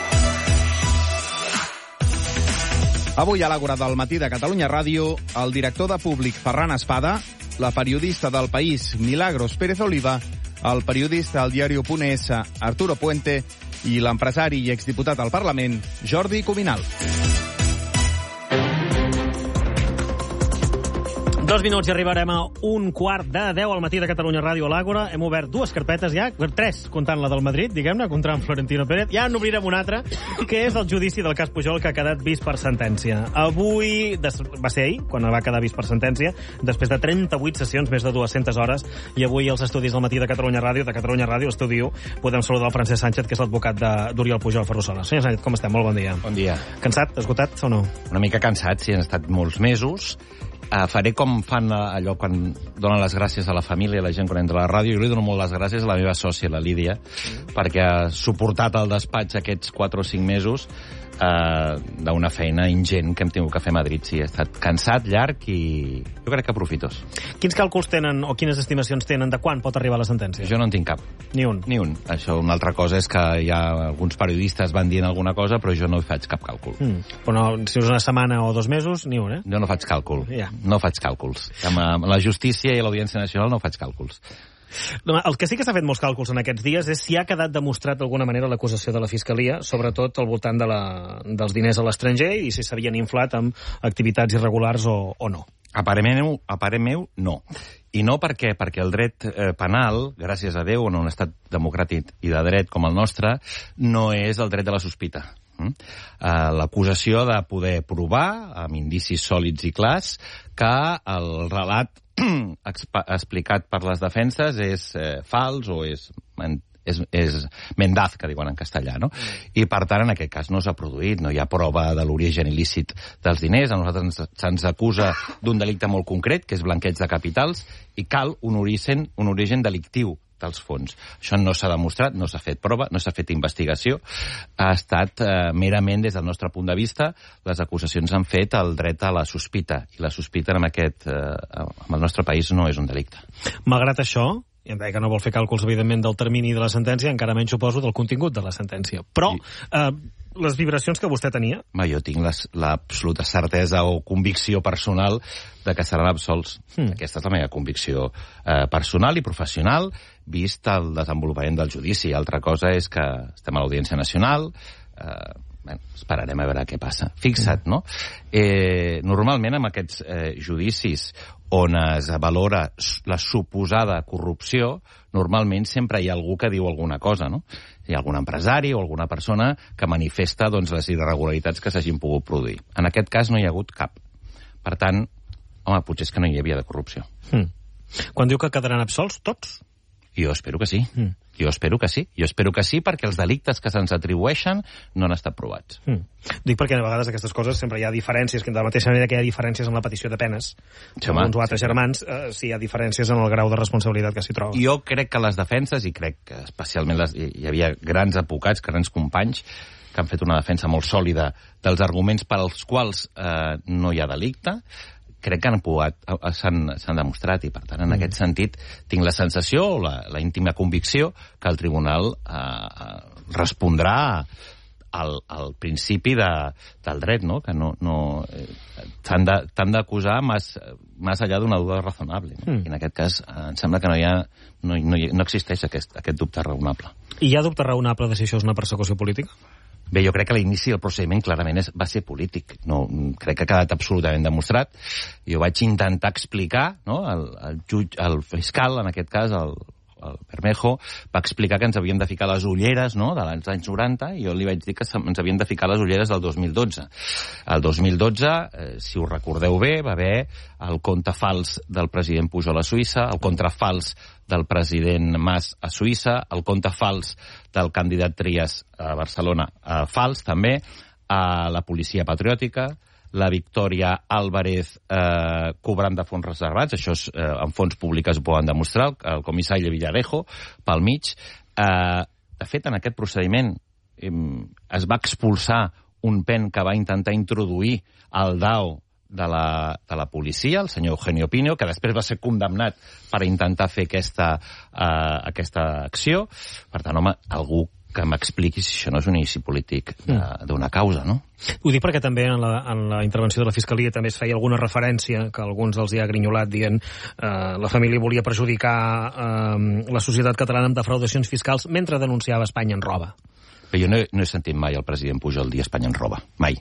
Avui a l'Àgora del matí de Catalunya Ràdio, el director de Públic Ferran Espada, la periodista del País Milagros Pérez Oliva, el periodista al diario.es Arturo Puente i l'empresari i exdiputat al Parlament Jordi Cuminal. Dos minuts i arribarem a un quart de deu al matí de Catalunya Ràdio a l'Àgora. Hem obert dues carpetes ja, tres, comptant la del Madrid, diguem-ne, contra en Florentino Pérez. Ja n'obrirem una altra, que és el judici del cas Pujol, que ha quedat vist per sentència. Avui, des... va ser ahir, quan va quedar vist per sentència, després de trenta-vuit sessions, més de dues-centes hores, i avui als estudis del matí de Catalunya Ràdio, de Catalunya Ràdio Estudio, podem saludar el Francesc Sánchez, que és l'advocat d'Oriol Pujol Ferrusola. Senyor Sánchez, com estem? Molt bon dia. Bon dia. Cansat, esgotat o no? Una mica cansat, sí, han estat molts mesos. Uh, faré com fan allò quan donen les gràcies a la família, a la gent quan entra a la ràdio. Jo li dono molt les gràcies a la meva sòcia, la Lídia, mm. perquè ha suportat el despatx aquests quatre o cinc mesos uh, d'una feina ingent que hem tingut que fer a Madrid. Sí, he estat cansat, llarg i jo crec que profitós. Quins càlculs tenen o quines estimacions tenen de quan pot arribar la sentència? Jo no en tinc cap. Ni un? Ni un. Això, una altra cosa és que hi ha alguns periodistes van dient alguna cosa, però jo no hi faig cap càlcul. Mm. Però no, si és una setmana o dos mesos, ni un, eh? Jo no faig càlcul. Ja. No faig càlculs. Amb la justícia i l'Audiència Nacional no faig càlculs. El que sí que s'ha fet molts càlculs en aquests dies és si ha quedat demostrat d'alguna manera l'acusació de la Fiscalia, sobretot al voltant de la, dels diners a l'estranger i si s'havien inflat amb activitats irregulars o, o no. A parer meu, a parer meu, no. I no perquè, perquè el dret eh, penal, gràcies a Déu, en un estat democràtic i de dret com el nostre, no és el dret de la sospita. Mm? Uh, l'acusació de poder provar, amb indicis sòlids i clars, que el relat explicat per les defenses és eh, fals o és, és, és mendaz, que diuen en castellà, no? I, per tant, en aquest cas no s'ha produït, no hi ha prova de l'origen il·lícit dels diners, a nosaltres se'ns acusa d'un delicte molt concret, que és blanqueig de capitals, i cal un origen, un origen delictiu dels fons. Això no s'ha demostrat, no s'ha fet prova, no s'ha fet investigació. Ha estat eh, merament, des del nostre punt de vista, les acusacions han fet el dret a la sospita, i la sospita en aquest, eh, en el nostre país no és un delicte. Malgrat això, i em deia que no vol fer càlculs, evidentment, del termini de la sentència, encara menys suposo del contingut de la sentència. Però eh, les vibracions que vostè tenia... Ma, jo tinc l'absoluta certesa o convicció personal de que seran absolts. Hmm. Aquesta és la meva convicció eh, personal i professional, vist el desenvolupament del judici. Altra cosa és que estem a l'Audiència Nacional, eh, bueno, esperarem a veure què passa. Fixa't, no? Eh, normalment, amb aquests eh, judicis on es valora la suposada corrupció, normalment sempre hi ha algú que diu alguna cosa, no? Hi ha algun empresari o alguna persona que manifesta doncs, les irregularitats que s'hagin pogut produir. En aquest cas no hi ha hagut cap. Per tant, home, potser és que no hi havia de corrupció. Hmm. Quan diu que quedaran absolts, tots? Jo espero que sí. Mm. Jo espero que sí. Jo espero que sí perquè els delictes que se'ns atribueixen no han estat provats. Mm. Dic perquè a vegades aquestes coses sempre hi ha diferències, que de la mateixa manera que hi ha diferències en la petició de penes, sí, amb uns o altres germans, eh, sí hi ha diferències en el grau de responsabilitat que s'hi troba. Jo crec que les defenses, i crec que especialment les, hi havia grans advocats, grans companys, que han fet una defensa molt sòlida dels arguments per als quals eh, no hi ha delicte, crec que han pogut, s'han demostrat, i per tant, en mm. aquest sentit, tinc la sensació o la, la íntima convicció que el tribunal eh, respondrà el, el principi de, del dret, no? Que no, no, eh, t'han d'acusar més, més allà d'una duda razonable. No? Mm. I en aquest cas em sembla que no, hi ha, no, no, no existeix aquest, aquest dubte raonable. I hi ha dubte raonable de si això és una persecució política? Bé, jo crec que l'inici del procediment clarament és, va ser polític. No, crec que ha quedat absolutament demostrat. Jo vaig intentar explicar, no? el, el, jutge, el fiscal, en aquest cas, el, el Bermejo, va explicar que ens havíem de ficar les ulleres, no? de l'any anys noranta, i jo li vaig dir que ens havíem de ficar les ulleres del dos mil dotze. El dos mil dotze, eh, si us recordeu bé, va haver el compte fals del president Pujol a Suïssa, el compte fals del president Mas a Suïssa, el compte fals del candidat Trias a Barcelona, eh, fals també, a la policia patriòtica, la Victòria Álvarez eh, cobrant de fons reservats, això és, eh, en fons públics ho poden demostrar, el comissari Villarejo, pel mig. Eh, de fet, en aquest procediment eh, es va expulsar un pen que va intentar introduir el D A O de la, de la policia, el senyor Eugenio Pino, que després va ser condemnat per intentar fer aquesta, uh, aquesta acció. Per tant, home, algú que m'expliqui si això no és un inici polític d'una causa, no? Ho dic perquè també en la, en la intervenció de la Fiscalia també es feia alguna referència que alguns els hi ha grinyolat dient eh, la família volia perjudicar eh, la societat catalana amb defraudacions fiscals mentre denunciava Espanya en roba. Però jo no, no he sentit mai el president Pujol dir Espanya en roba, mai.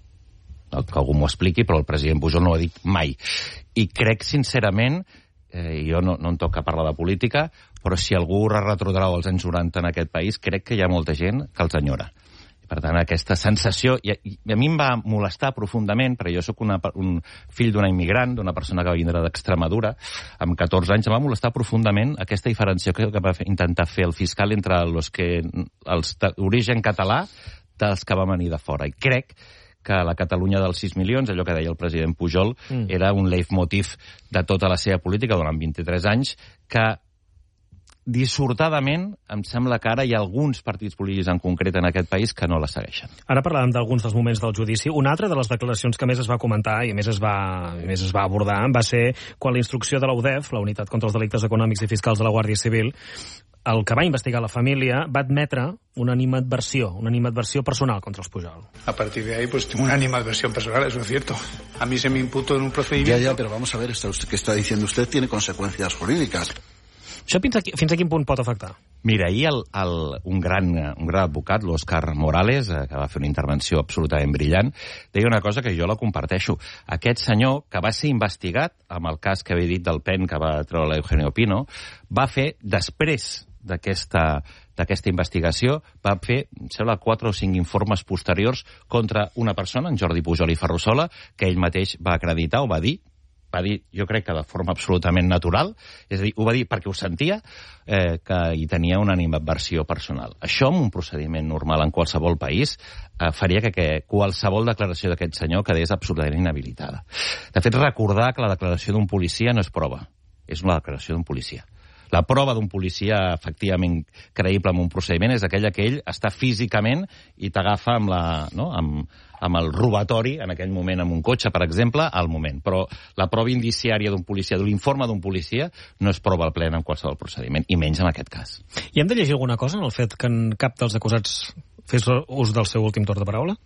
Que algú m'ho expliqui, però el president Pujol no ho ha dit mai. I crec, sincerament, eh, jo no, no em toca parlar de política, però si algú retrotrau als anys noranta en aquest país, crec que hi ha molta gent que els enyora. I, per tant, aquesta sensació... I, i a mi em va molestar profundament, perquè jo sóc una, un fill d'una immigrant, d'una persona que va vindre d'Extremadura, amb catorze anys, em va molestar profundament aquesta diferenciació que va fer, intentar fer el fiscal entre els que els d'origen català dels que van venir de fora. I crec que la Catalunya dels sis milions, allò que deia el president Pujol, mm. era un leitmotiv de tota la seva política durant vint-i-tres anys, que dissortadament em sembla que ara hi ha alguns partits polítics en concret en aquest país que no la segueixen. Ara parlàvem d'alguns dels moments del judici. Una altra de les declaracions que més es va comentar i més es va, més es va abordar va ser quan la instrucció de la U D E F, la Unitat contra els Delictes Econòmics i Fiscals de la Guàrdia Civil, el que va investigar la família, va admetre una animadversió, una animadversió personal contra els Pujol. A partir de ahí, pues tengo una animadversión personal, eso es cierto. A mí se me imputó en un procedimiento... Ya, ya, pero vamos a ver, esto que está diciendo usted tiene consecuencias jurídicas. Això fins a, fins a quin punt pot afectar? Mira, ahir el, el, un, gran, un gran advocat, l'Òscar Morales, eh, que va fer una intervenció absolutament brillant, deia una cosa que jo la comparteixo. Aquest senyor, que va ser investigat amb el cas que havia dit del pen que va treure l'Eugenio Pino, va fer, després d'aquesta d'aquesta investigació, va fer, em sembla, quatre o cinc informes posteriors contra una persona, en Jordi Pujol i Ferrusola, que ell mateix va acreditar o va dir, va dir, jo crec que de forma absolutament natural, és a dir, ho va dir perquè ho sentia, eh, que hi tenia una animadversió personal. Això, en un procediment normal en qualsevol país, eh, faria que, que qualsevol declaració d'aquest senyor quedés absolutament inhabilitada. De fet, recordar que la declaració d'un policia no és prova, és una declaració d'un policia. La prova d'un policia efectivament creïble en un procediment és aquella que ell està físicament i t'agafa amb, la, no? amb, amb el robatori, en aquell moment amb un cotxe, per exemple, al moment. Però la prova indiciària d'un policia, de l'informe d'un policia, no és prova al plena en qualsevol procediment, i menys en aquest cas. I hem de llegir alguna cosa en el fet que en cap dels acusats fes ús del seu últim torn de paraula?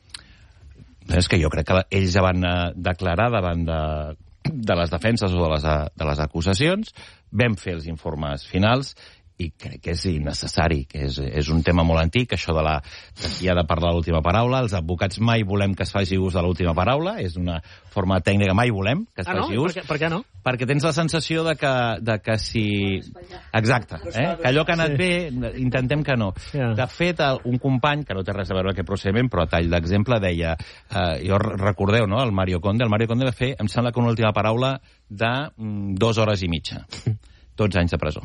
És que jo crec que ells ja van declarar davant de... de les defenses o de les, de les acusacions, vam fer els informes finals i crec que és innecessari, que és, és un tema molt antic, això de la de qui ha de parlar l'última paraula. Els advocats mai volem que es faci ús de l'última paraula, és una forma tècnica, mai volem que es ah, faci no? ús. Per què, per què no? Perquè tens la sensació de que, de que si... Exacte, eh? que allò que ha anat sí. bé, intentem que no. Yeah. De fet, un company, que no té res a veure amb aquest procediment, però a tall d'exemple, deia, eh, jo recordeu, no?, el Mario Conde, el Mario Conde va fer, em sembla que una última paraula de mm, dues hores i mitja. Dotze anys de presó.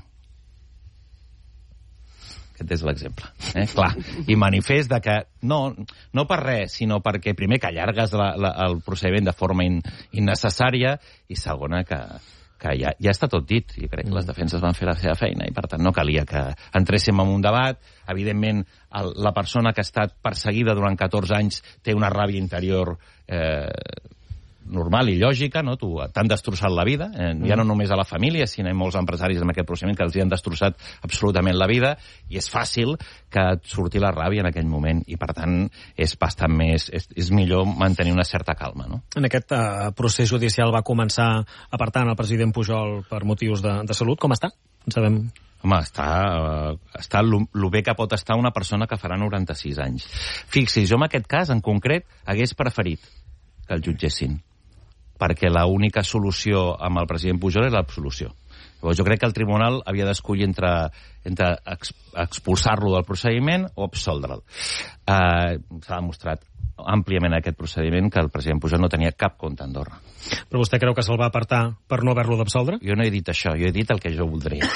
Aquest és l'exemple. Eh? Clar, i manifest de que no, no per res, sinó perquè primer que allargues la, la, el procediment de forma in, innecessària i segona que, que ja, ja està tot dit. I crec que les defenses van fer la seva feina i per tant no calia que entréssim en un debat. Evidentment, el, la persona que ha estat perseguida durant catorze anys té una ràbia interior eh, normal i lògica, no? Tu t'han destrossat la vida, eh? ja no només a la família, sinó a molts empresaris en aquest procediment que els hi han destrossat absolutament la vida, i és fàcil que et surti la ràbia en aquell moment, i per tant és bastant més, és, és millor mantenir una certa calma, no? En aquest uh, procés judicial va començar apartant el president Pujol per motius de, de salut. Com està? En sabem... Home, està, uh, està el bé que pot estar una persona que farà noranta-sis anys. Fixi, jo en aquest cas, en concret, hagués preferit que el jutgessin, perquè l'única solució amb el president Pujol és l'absolució. Llavors, jo crec que el tribunal havia d'escollir entre, entre expulsar-lo del procediment o absoldre'l. Uh, S'ha demostrat àmpliament aquest procediment que el president Pujol no tenia cap compte a Andorra. Però vostè creu que se'l va apartar per no haver-lo d'absoldre? Jo no he dit això, jo he dit el que jo voldria.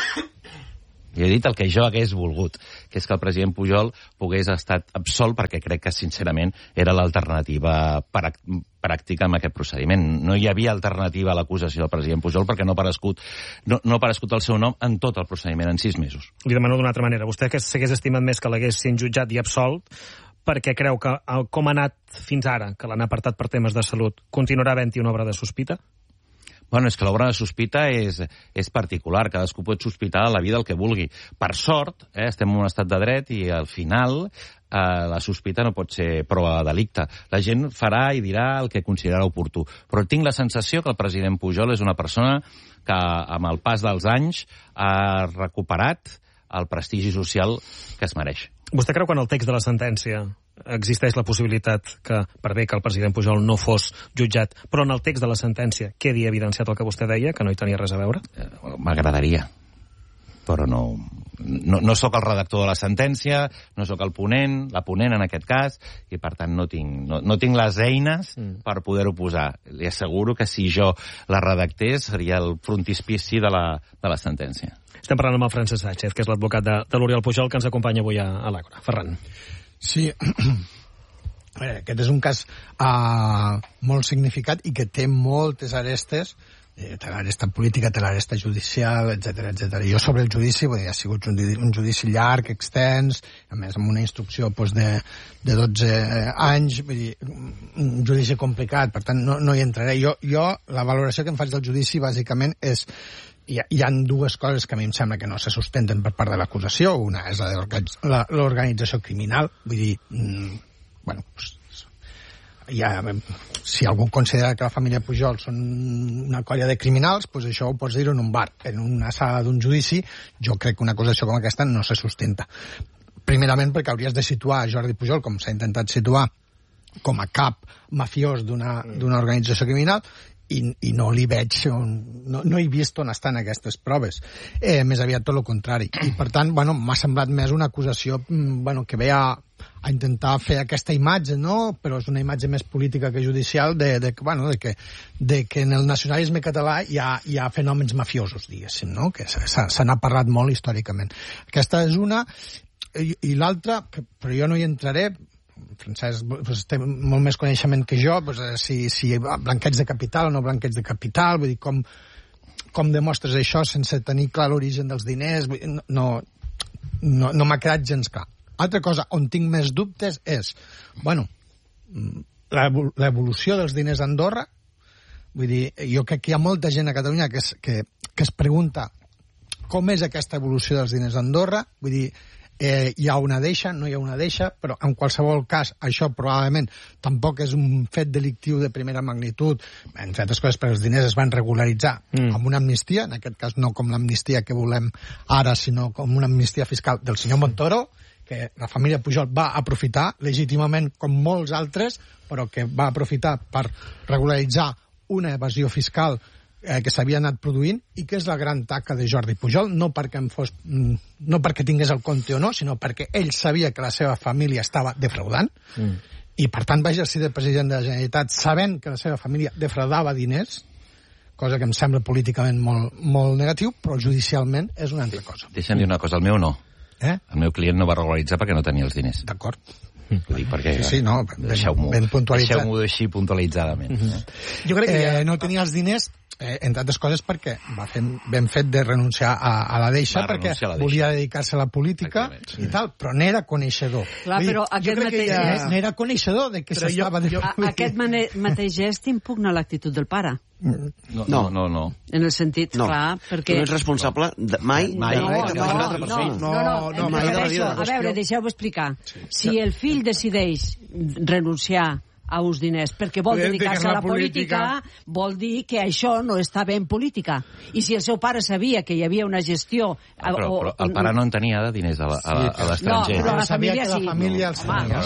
Jo he dit el que jo hagués volgut, que és que el president Pujol pogués estar absolt, perquè crec que, sincerament, era l'alternativa pràctica en aquest procediment. No hi havia alternativa a l'acusació del president Pujol perquè no ha aparegut, no, no ha aparegut el seu nom en tot el procediment, en sis mesos. Li demano d'una altra manera. Vostè que s'hagués estimat més que l'haguessin jutjat i absolt, perquè creu que, com ha anat fins ara, que l'han apartat per temes de salut, continuarà havent-hi una obra de sospita? Bueno, és que l'obra de sospita és, és particular, cadascú pot sospitar a la vida el que vulgui. Per sort, eh, estem en un estat de dret i al final eh, la sospita no pot ser prova de delicte. La gent farà i dirà el que considerarà oportú. Però tinc la sensació que el president Pujol és una persona que amb el pas dels anys ha recuperat el prestigi social que es mereix. Vostè creu que en el text de la sentència existeix la possibilitat que, per bé que el president Pujol no fos jutjat, però en el text de la sentència quedi evidenciat el que vostè deia, que no hi tenia res a veure? Eh, M'agradaria, però no, no, no sóc el redactor de la sentència, no sóc el ponent, la ponent en aquest cas, i per tant no tinc, no, no tinc les eines mm. per poder-ho posar. Li asseguro que si jo la redactés seria el frontispici de la, de la sentència. Estem parlant amb el Francesc Sánchez, que és l'advocat de, de l'Oriol Pujol, que ens acompanya avui a, a l'Àgora. Ferran. Sí, a veure, aquest és un cas uh, molt significat i que té moltes arestes, eh, té l'aresta política, té l'aresta judicial, etcètera, etcètera. Jo sobre el judici, vull dir, ha sigut un, un judici llarg, extens, a més amb una instrucció pues, de, de dotze anys, vull dir, un judici complicat, per tant no, no hi entraré. Jo, jo, la valoració que em faig del judici bàsicament és hi ha, hi ha dues coses que a mi em sembla que no se sustenten per part de l'acusació. Una és la de l'organització criminal, vull dir, mmm, bueno, pues, ja, si algú considera que la família Pujol són una colla de criminals, pues això ho pots dir en un bar. En una sala d'un judici, jo crec que una acusació com aquesta no se sustenta. Primerament perquè hauries de situar Jordi Pujol, com s'ha intentat situar, com a cap mafiós d'una d'una organització criminal, I, i no li veig, no, no he vist on estan aquestes proves. Eh, més aviat tot el contrari. I, per tant, bueno, m'ha semblat més una acusació bueno, que ve a, a intentar fer aquesta imatge, no? Però és una imatge més política que judicial de, de, bueno, de, que, de que en el nacionalisme català hi ha, hi ha fenòmens mafiosos, diguéssim, no? Que se n'ha parlat molt històricament. Aquesta és una, i, i l'altra, però jo no hi entraré, Francesc pues, té molt més coneixement que jo, pues, si, si blanqueig de capital o no blanqueig de capital, vull dir, com, com demostres això sense tenir clar l'origen dels diners, vull dir, no, no, no m'ha quedat gens clar. Altra cosa on tinc més dubtes és, bueno, l'evolució dels diners a Andorra, vull dir, jo crec que hi ha molta gent a Catalunya que es, que, que es pregunta com és aquesta evolució dels diners a Andorra, vull dir, Eh, hi ha una deixa, no hi ha una deixa, però en qualsevol cas això probablement tampoc és un fet delictiu de primera magnitud, entre altres coses perquè els diners es van regularitzar mm. amb una amnistia, en aquest cas no com l'amnistia que volem ara, sinó com una amnistia fiscal del senyor Montoro, que la família Pujol va aprofitar legítimament com molts altres, però que va aprofitar per regularitzar una evasió fiscal Eh, que s'havia anat produint i que és la gran taca de Jordi Pujol, no perquè, em fos, no perquè tingués el compte o no, sinó perquè ell sabia que la seva família estava defraudant mm. i per tant va exercir de president de la Generalitat sabent que la seva família defraudava diners, cosa que em sembla políticament molt, molt negatiu, però judicialment és una altra cosa. Deixa'm dir una cosa, el meu no. Eh? El meu client no va regularitzar perquè no tenia els diners. D'acord. Vull dir, perquè... Sí, sí, no, ben, ben puntualitzat. Deixeu-m'ho així puntualitzadament. Mm-hmm. Jo crec que ja... eh, no tenia els diners, eh, entre altres coses, perquè va fer ben fet de renunciar a, a la deixa, va perquè la deixa. Volia dedicar-se a la política sí. i tal, però n'era coneixedor. Clar, però dir, aquest mateix ja... n'era coneixedor de que s'estava... Jo... Aquest mateix gest impugna l'actitud del pare. No, no, no, no. En el sentit, no. clar, perquè... Tu no ets responsable de, mai no, de no, res que no, faci una altra persona. No, no, no, no, mai de la vida. A veure, deixeu-me explicar. Sí. Si el fill decideix renunciar a uns diners perquè vol dedicar-se a la política, política, vol dir que això no està bé en política. I si el seu pare sabia que hi havia una gestió... Ah, però, però el pare no en tenia de diners a l'estranger. No, però la família sí. La família els tenia.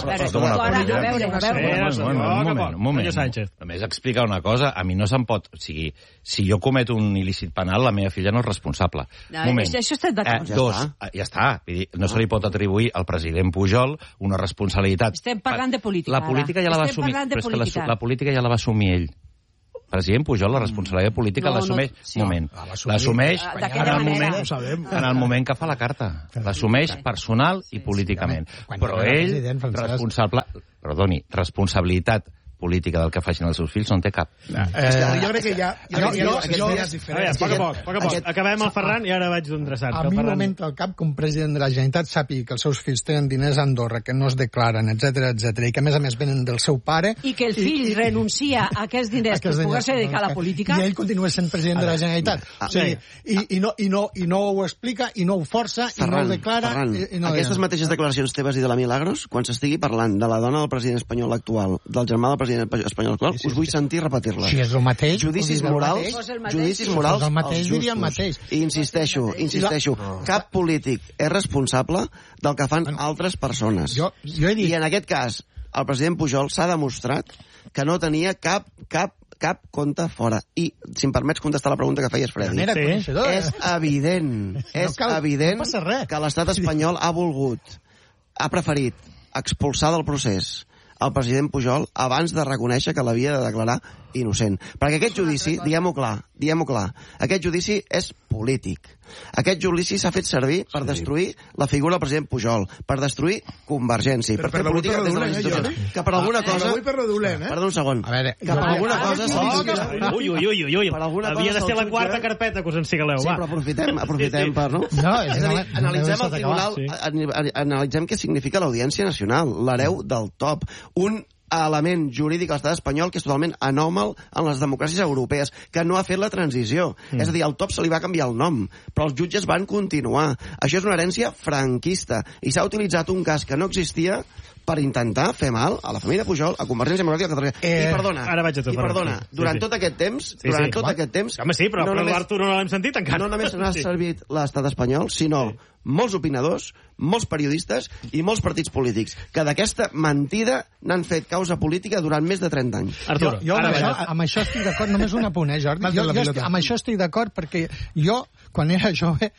A veure, a veure... Un moment, només explicar una cosa, a mi no se'm pot... O sigui, si jo cometo un il·lícit penal, la meva filla no és responsable. Moment. Això està d'acord. Dos, ja està. No se li pot atribuir al president Pujol una responsabilitat. Estem parlant de política, La política ja la va assumir. Però és que la, la política ja la va assumir ell. President Pujol, la responsabilitat política no, l'assumeix... No, sí. moment, l'assumeix en, el moment, en el moment que fa la carta. L'assumeix personal i políticament. Però ell, responsable... Perdoni, responsabilitat política del que facin els seus fills no en té cap. Eh, jo crec que ja... Jo, jo, jo, jo, a veure, poc a poc, poc a poc. Aquest, Acabem el Ferran i ara vaig d'endreçat. A mi moment al cap que un president de la Generalitat sàpiga que els seus fills tenen diners a Andorra, que no es declaren, etcètera, etcètera, i que a més a més venen del seu pare... I que el fill i, renuncia a aquests diners per poder-se dedicar a la política... I ell continua sent president de la Generalitat. O sigui, i, i, no, i, no, i no ho explica, i no ho força, Ferran, i no ho declara... Ferran, i, i no aquestes mateixes declaracions teves i de la Milagros, quan s'estigui parlant de la dona del president espanyol actual, del germà del president espanyol actual, us vull sentir repetir-la. Si és el mateix... Judicis morals, judicis morals als justos. I insisteixo, insisteixo, cap polític és responsable del que fan altres persones. Jo, jo he dit... I en aquest cas, el president Pujol s'ha demostrat que no tenia cap, cap cap compte fora. I, si em permets contestar la pregunta que feies, Freddy, sí. és evident, és no cal, evident no que l'estat espanyol ha volgut, ha preferit expulsar del procés el president Pujol abans de reconèixer que l'havia de declarar innocent. Perquè aquest judici, diguem-ho clar, diguem-ho clar, aquest judici és polític. Aquest judici s'ha fet servir per destruir la figura del president Pujol, per destruir Convergència, per, per fer política des de les institucions. Que per alguna cosa... Per dolent, eh? Perdó un segon. A veure, que per alguna cosa... Ui, ui, ui, ui, ui. Havia de ser la quarta carpeta que us ensigaleu, va. Sí, però aprofitem, aprofitem per, no? No, és a dir, analitzem el tribunal, analitzem què significa l'Audiència Nacional, l'hereu del top. Un element jurídic a l'estat espanyol que és totalment anòmal en les democràcies europees, que no ha fet la transició. Mm. És a dir, al top se li va canviar el nom, però els jutges van continuar. Això és una herència franquista, i s'ha utilitzat un cas que no existia per intentar fer mal a la família Pujol, a Convergència Democràtica de Catalunya. Eh, I perdona, ara vaig a tu, i perdona sí, durant sí. tot aquest temps, sí, durant sí. tot What? aquest temps... Home, sí, però, no però només, l'Artur no l'hem sentit encara. No només n'ha sí. servit l'estat espanyol, sinó sí. molts opinadors, molts periodistes i molts partits polítics, que d'aquesta mentida n'han fet causa política durant més de trenta anys. Artur, jo, jo amb, això, amb això estic d'acord, només un apunt, eh, Jordi? Jo, jo estic, amb això estic d'acord perquè jo, quan era jove,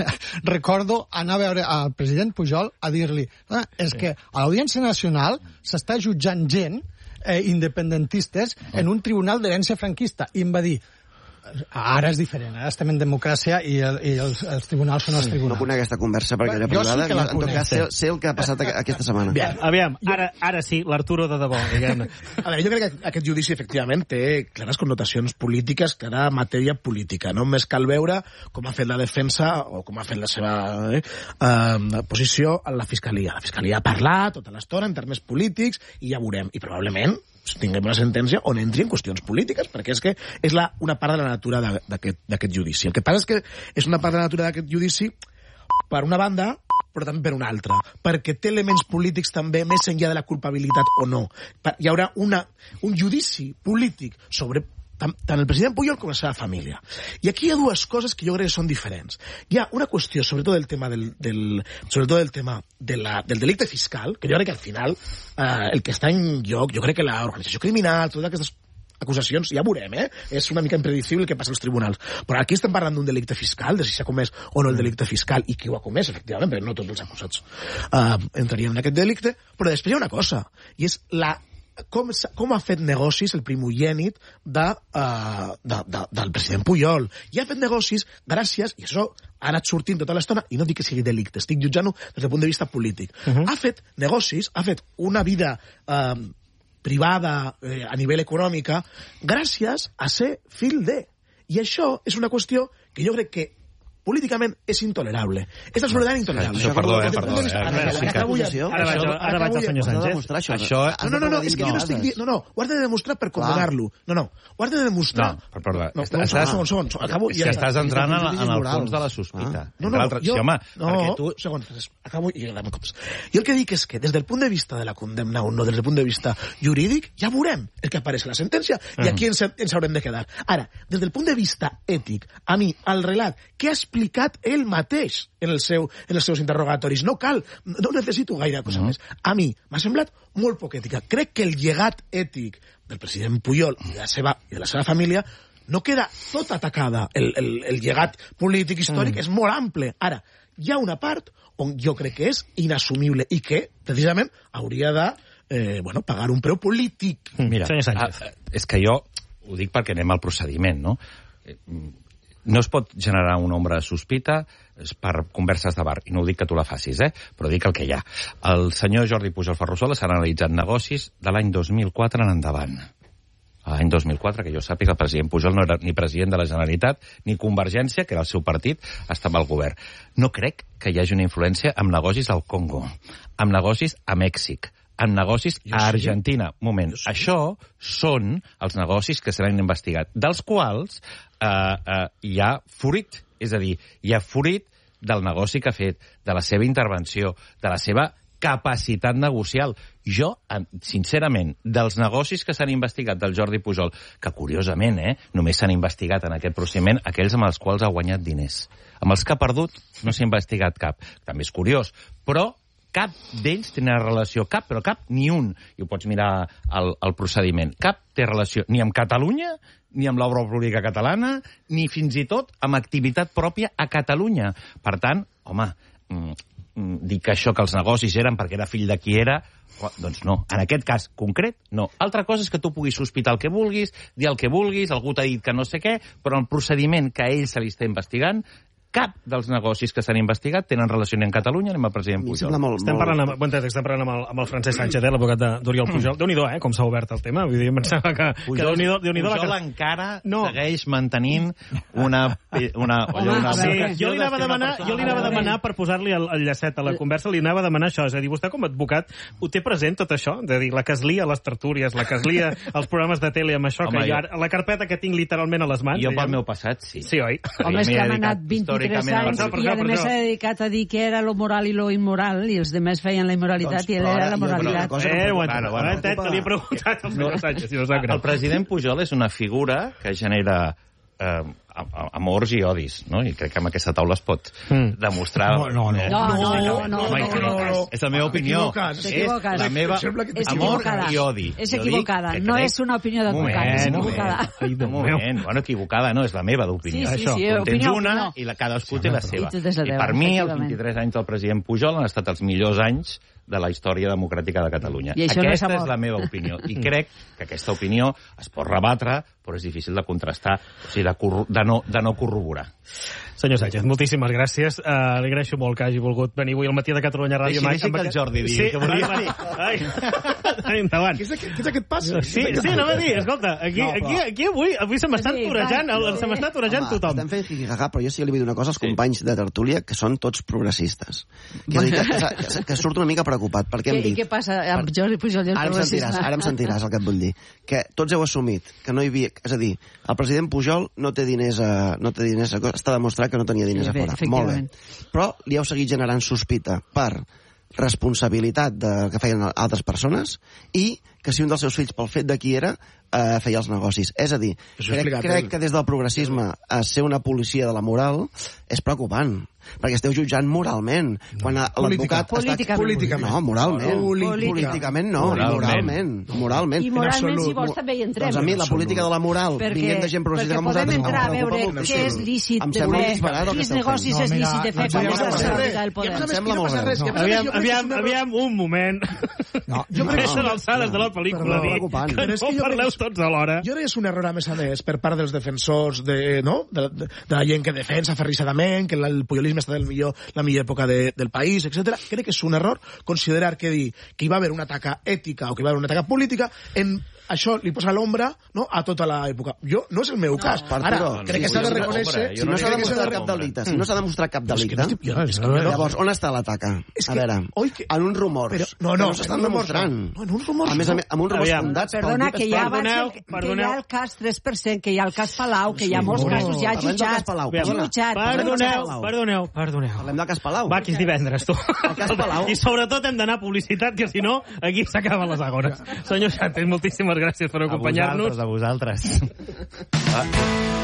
recordo anar a veure al president Pujol a dir-li ah, és sí. que a l'Audiència Nacional s'està jutjant gent eh, independentistes en un tribunal d'herència franquista. I em va dir, ara és diferent, ara estem en democràcia i, el, i els, els tribunals són els tribunals. No conec aquesta conversa perquè era privada. Sí en tot cas, sé, sé el que ha passat aquesta setmana. Bien, aviam, ara, ara sí, l'Arturo de debò, diguem-ne. A veure, jo crec que aquest judici, efectivament, té clares connotacions polítiques, clara matèria política. No només cal veure com ha fet la defensa o com ha fet la seva eh, eh, posició en la Fiscalia. La Fiscalia ha parlat tota l'estona en termes polítics i ja veurem. I probablement tinguem una sentència on entri en qüestions polítiques, perquè és que és la, una part de la natura d'aquest judici. El que passa és que és una part de la natura d'aquest judici per una banda, però també per una altra, perquè té elements polítics també més enllà de la culpabilitat o no. Hi haurà una, un judici polític sobre tant el president Pujol com la seva família. I aquí hi ha dues coses que jo crec que són diferents. Hi ha una qüestió, sobretot del tema del, del, sobretot del tema de la, del delicte fiscal, que jo crec que al final eh, el que està en joc, jo crec que l'organització criminal, totes aquestes acusacions, ja veurem, eh? És una mica impredicible el que passa als tribunals. Però aquí estem parlant d'un delicte fiscal, de si s'ha comès o no el delicte fiscal, i qui ho ha comès, efectivament, perquè no tots els acusats uh, entrarien en aquest delicte. Però després hi ha una cosa, i és la com, com ha fet negocis el primogènit de, uh, de, de, del president Pujol. I ha fet negocis gràcies, i això ha anat sortint tota l'estona, i no dic que sigui delicte, estic jutjant-ho des del punt de vista polític. Uh-huh. Ha fet negocis, ha fet una vida uh, privada eh, a nivell econòmica gràcies a ser fill de. I això és una qüestió que jo crec que políticament és intolerable. És absolutament intolerable. Això, perdó, eh, perdó. Ara vaig al senyor Sánchez. Això... No, no, no, és que jo no estic dient... No, no, ho has de demostrar per condenar-lo. No, no, ho has de demostrar... No, perdó. Un segon, segon, acabo... És que estàs entrant en el fons de la sospita. No, no, jo... No, un segon, acabo i la cops. Jo el que dic és que des del punt de vista de la condemna o no, des del punt de vista jurídic, ja veurem el que apareix a la sentència i aquí ens haurem de quedar. Ara, des del punt de vista ètic, a mi, al relat, què ha explicat ell mateix en, el seu, en els seus interrogatoris. No cal, no necessito gaire cosa uh -huh. més. A mi m'ha semblat molt poc ètica. Crec que el llegat ètic del president Pujol i de la seva, i de la seva família no queda tot atacada. El, el, el llegat polític històric uh -huh. és molt ample. Ara, hi ha una part on jo crec que és inassumible i que, precisament, hauria de eh, bueno, pagar un preu polític. Mira, a, és que jo ho dic perquè anem al procediment, no? No es pot generar una ombra de sospita per converses de bar, i no ho dic que tu la facis, eh? Però dic el que hi ha. El senyor Jordi Pujol Ferrusola s'ha analitzat negocis de l'any dos mil quatre en endavant. L'any dos mil quatre, que jo sàpiga, el president Pujol no era ni president de la Generalitat, ni Convergència, que era el seu partit, estava al govern. No crec que hi hagi una influència amb negocis al Congo, amb negocis a Mèxic, amb negocis a Argentina. Un moment, això són els negocis que seran investigats, dels quals eh, eh, hi ha fruit, és a dir, hi ha fruit del negoci que ha fet, de la seva intervenció, de la seva capacitat negocial. Jo, sincerament, dels negocis que s'han investigat del Jordi Pujol, que curiosament, eh, només s'han investigat en aquest procediment aquells amb els quals ha guanyat diners. Amb els que ha perdut no s'ha investigat cap. També és curiós, però cap d'ells té una relació, cap, però cap, ni un, i ho pots mirar al, al procediment, cap té relació ni amb Catalunya, ni amb l'obra pública catalana, ni fins i tot amb activitat pròpia a Catalunya. Per tant, home, mm, mm, dir que això, que els negocis eren perquè era fill de qui era, doncs no. En aquest cas concret, no. Altra cosa és que tu puguis sospitar el que vulguis, dir el que vulguis, algú t'ha dit que no sé què, però el procediment que a ell se li està investigant, cap dels negocis que s'han investigat tenen relació ni amb Catalunya ni amb el president Pujol. Molt, estem parlant amb, bon temps, estem parlant amb el, amb el Francesc Sánchez, eh, l'advocat d'Oriol Pujol. Mm. Déu-n'hi-do, eh, com s'ha obert el tema. Vull dir, em pensava que... Pujol, que Déu-n'hi-do, Déu-n'hi-do Pujol la... encara no. segueix mantenint una... una, Home, una sí, jo li anava a demanar, jo li anava a demanar per posar-li el, el llacet a la conversa, li anava a demanar això. És a dir, vostè com a advocat ho té present tot això? És a dir, la que es lia a les tertúlies, la que es lia als programes de tele amb això, home, que jo, ara, la carpeta que tinc literalment a les mans. Jo pel meu passat, sí. Sí, oi? Home, és que han anat vint-i-tres anys i a més s'ha dedicat a dir que era lo moral i lo immoral, i els demés feien la immoralitat i ell era la moralitat. Eh, ho he entenc, te l'he preguntat al senyor Sánchez, si no sap greu. El president Pujol és una figura que genera eh, amors i odis, no? I crec que amb aquesta taula es pot mm. demostrar... No, no, no. Eh, no, no, no, no, no, no, no, no. És la meva opinió. És la meva amor i odi. És equivocada, no és una opinió d'advocat, és equivocada. Un moment, bueno, equivocada no, és la meva d'opinió. Sí, sí, sí. Tens una i la cadascú té la seva. I per mi, els vint-i-tres anys del president Pujol han estat els millors anys de la història democràtica de Catalunya. Aquesta no és, és la meva opinió. I crec que aquesta opinió es pot rebatre, però és difícil de contrastar, o sigui, de, de, no, de no corroborar. Senyor Sánchez, moltíssimes gràcies. Uh, li agraeixo molt que hagi volgut venir avui al matí de Catalunya Ràdio. Deixi, deixi que el Jordi digui sí, que volia dir. Ai, ai, endavant. Què és, aquest, què és aquest pas? Sí, sí, anava a dir, escolta, aquí, no, aquí, aquí avui, avui se m'està torejant, se m'està torejant tothom. Estem fent jijijaja, però jo sí que li vull dir una cosa als companys de tertúlia, que són tots progressistes. Que, dir, que, que, que surt una mica preocupat, perquè hem dit... I què passa amb Jordi Pujol? Ara em sentiràs, ara em sentiràs el que et vull dir. Que tots heu assumit que no hi havia... És a dir, el president Pujol no té diners a... No té diners a està demostrat que no tenia diners a fora. Molt bé. Però li heu seguit generant sospita per responsabilitat de que feien altres persones i que si un dels seus fills, pel fet de qui era, eh, feia els negocis. És a dir, crec, crec que des del progressisme a ser una policia de la moral és preocupant, perquè esteu jutjant moralment. Quan l'advocat... Políticament. No, moralment. Políticament no, moralment. Moralment. I moralment, si vols, també hi entrem. Doncs a mi, la política de la moral, vinguent de gent progressista com vosaltres... Perquè podem entrar a veure què és lícit de fer, quins negocis és lícit de fer quan és la cerca del poder. Em sembla molt bé. Aviam, aviam, aviam, un moment. No, jo crec que són alçades de la pel·lícula dir que no parleu tots alhora. Jo crec que és un error, a més a més, per part dels defensors de, no? de, de, de la gent que defensa aferrissadament, que el pujolisme està del millor, la millor època de, del país, etcètera. Crec que és un error considerar que dir que hi va haver una taca ètica o que hi va haver una taca política en això li posa l'ombra, no, a tota l'època. Jo, no és el meu cas. No, Ara, no, crec que s'ha de reconèixer... Si no s'ha demostrat cap delicte, si no s'ha demostrat cap delicte, llavors, on està la taca? A veure, en uns rumors. No, no, s'estan demostrant. No, en uns rumors. A més, amb uns rumors fundats... Perdona, que hi ha el cas tres per cent, que hi ha el cas Palau, que hi ha molts casos ja jutjats. Perdoneu, perdoneu, perdoneu. Parlem del cas Palau. Va, que és divendres, tu. I sobretot hem d'anar a publicitat, que si no, aquí s'acaben les agores. Senyor Xantes, moltíssimes gràcies per acompanyar-nos. A vosaltres, a vosaltres.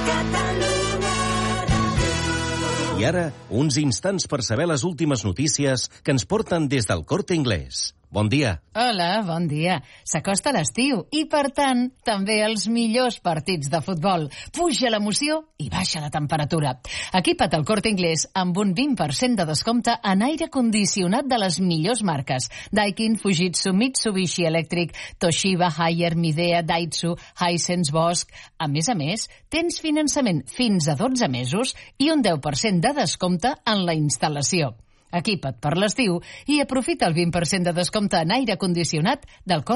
I ara, uns instants per saber les últimes notícies que ens porten des del Corte Inglés. Bon dia. Hola, bon dia. S'acosta l'estiu i, per tant, també els millors partits de futbol. Puja l'emoció i baixa la temperatura. Equipa't al Corte Inglés amb un vint per cent de descompte en aire condicionat de les millors marques. Daikin, Fujitsu, Mitsubishi Electric, Toshiba, Haier, Midea, Daitsu, Hisense, Bosch. A més a més, tens finançament fins a dotze mesos i un deu per cent de descompte en la instal·lació. Equipa't per l'estiu i aprofita el vint per cent de descompte en aire condicionat del Corte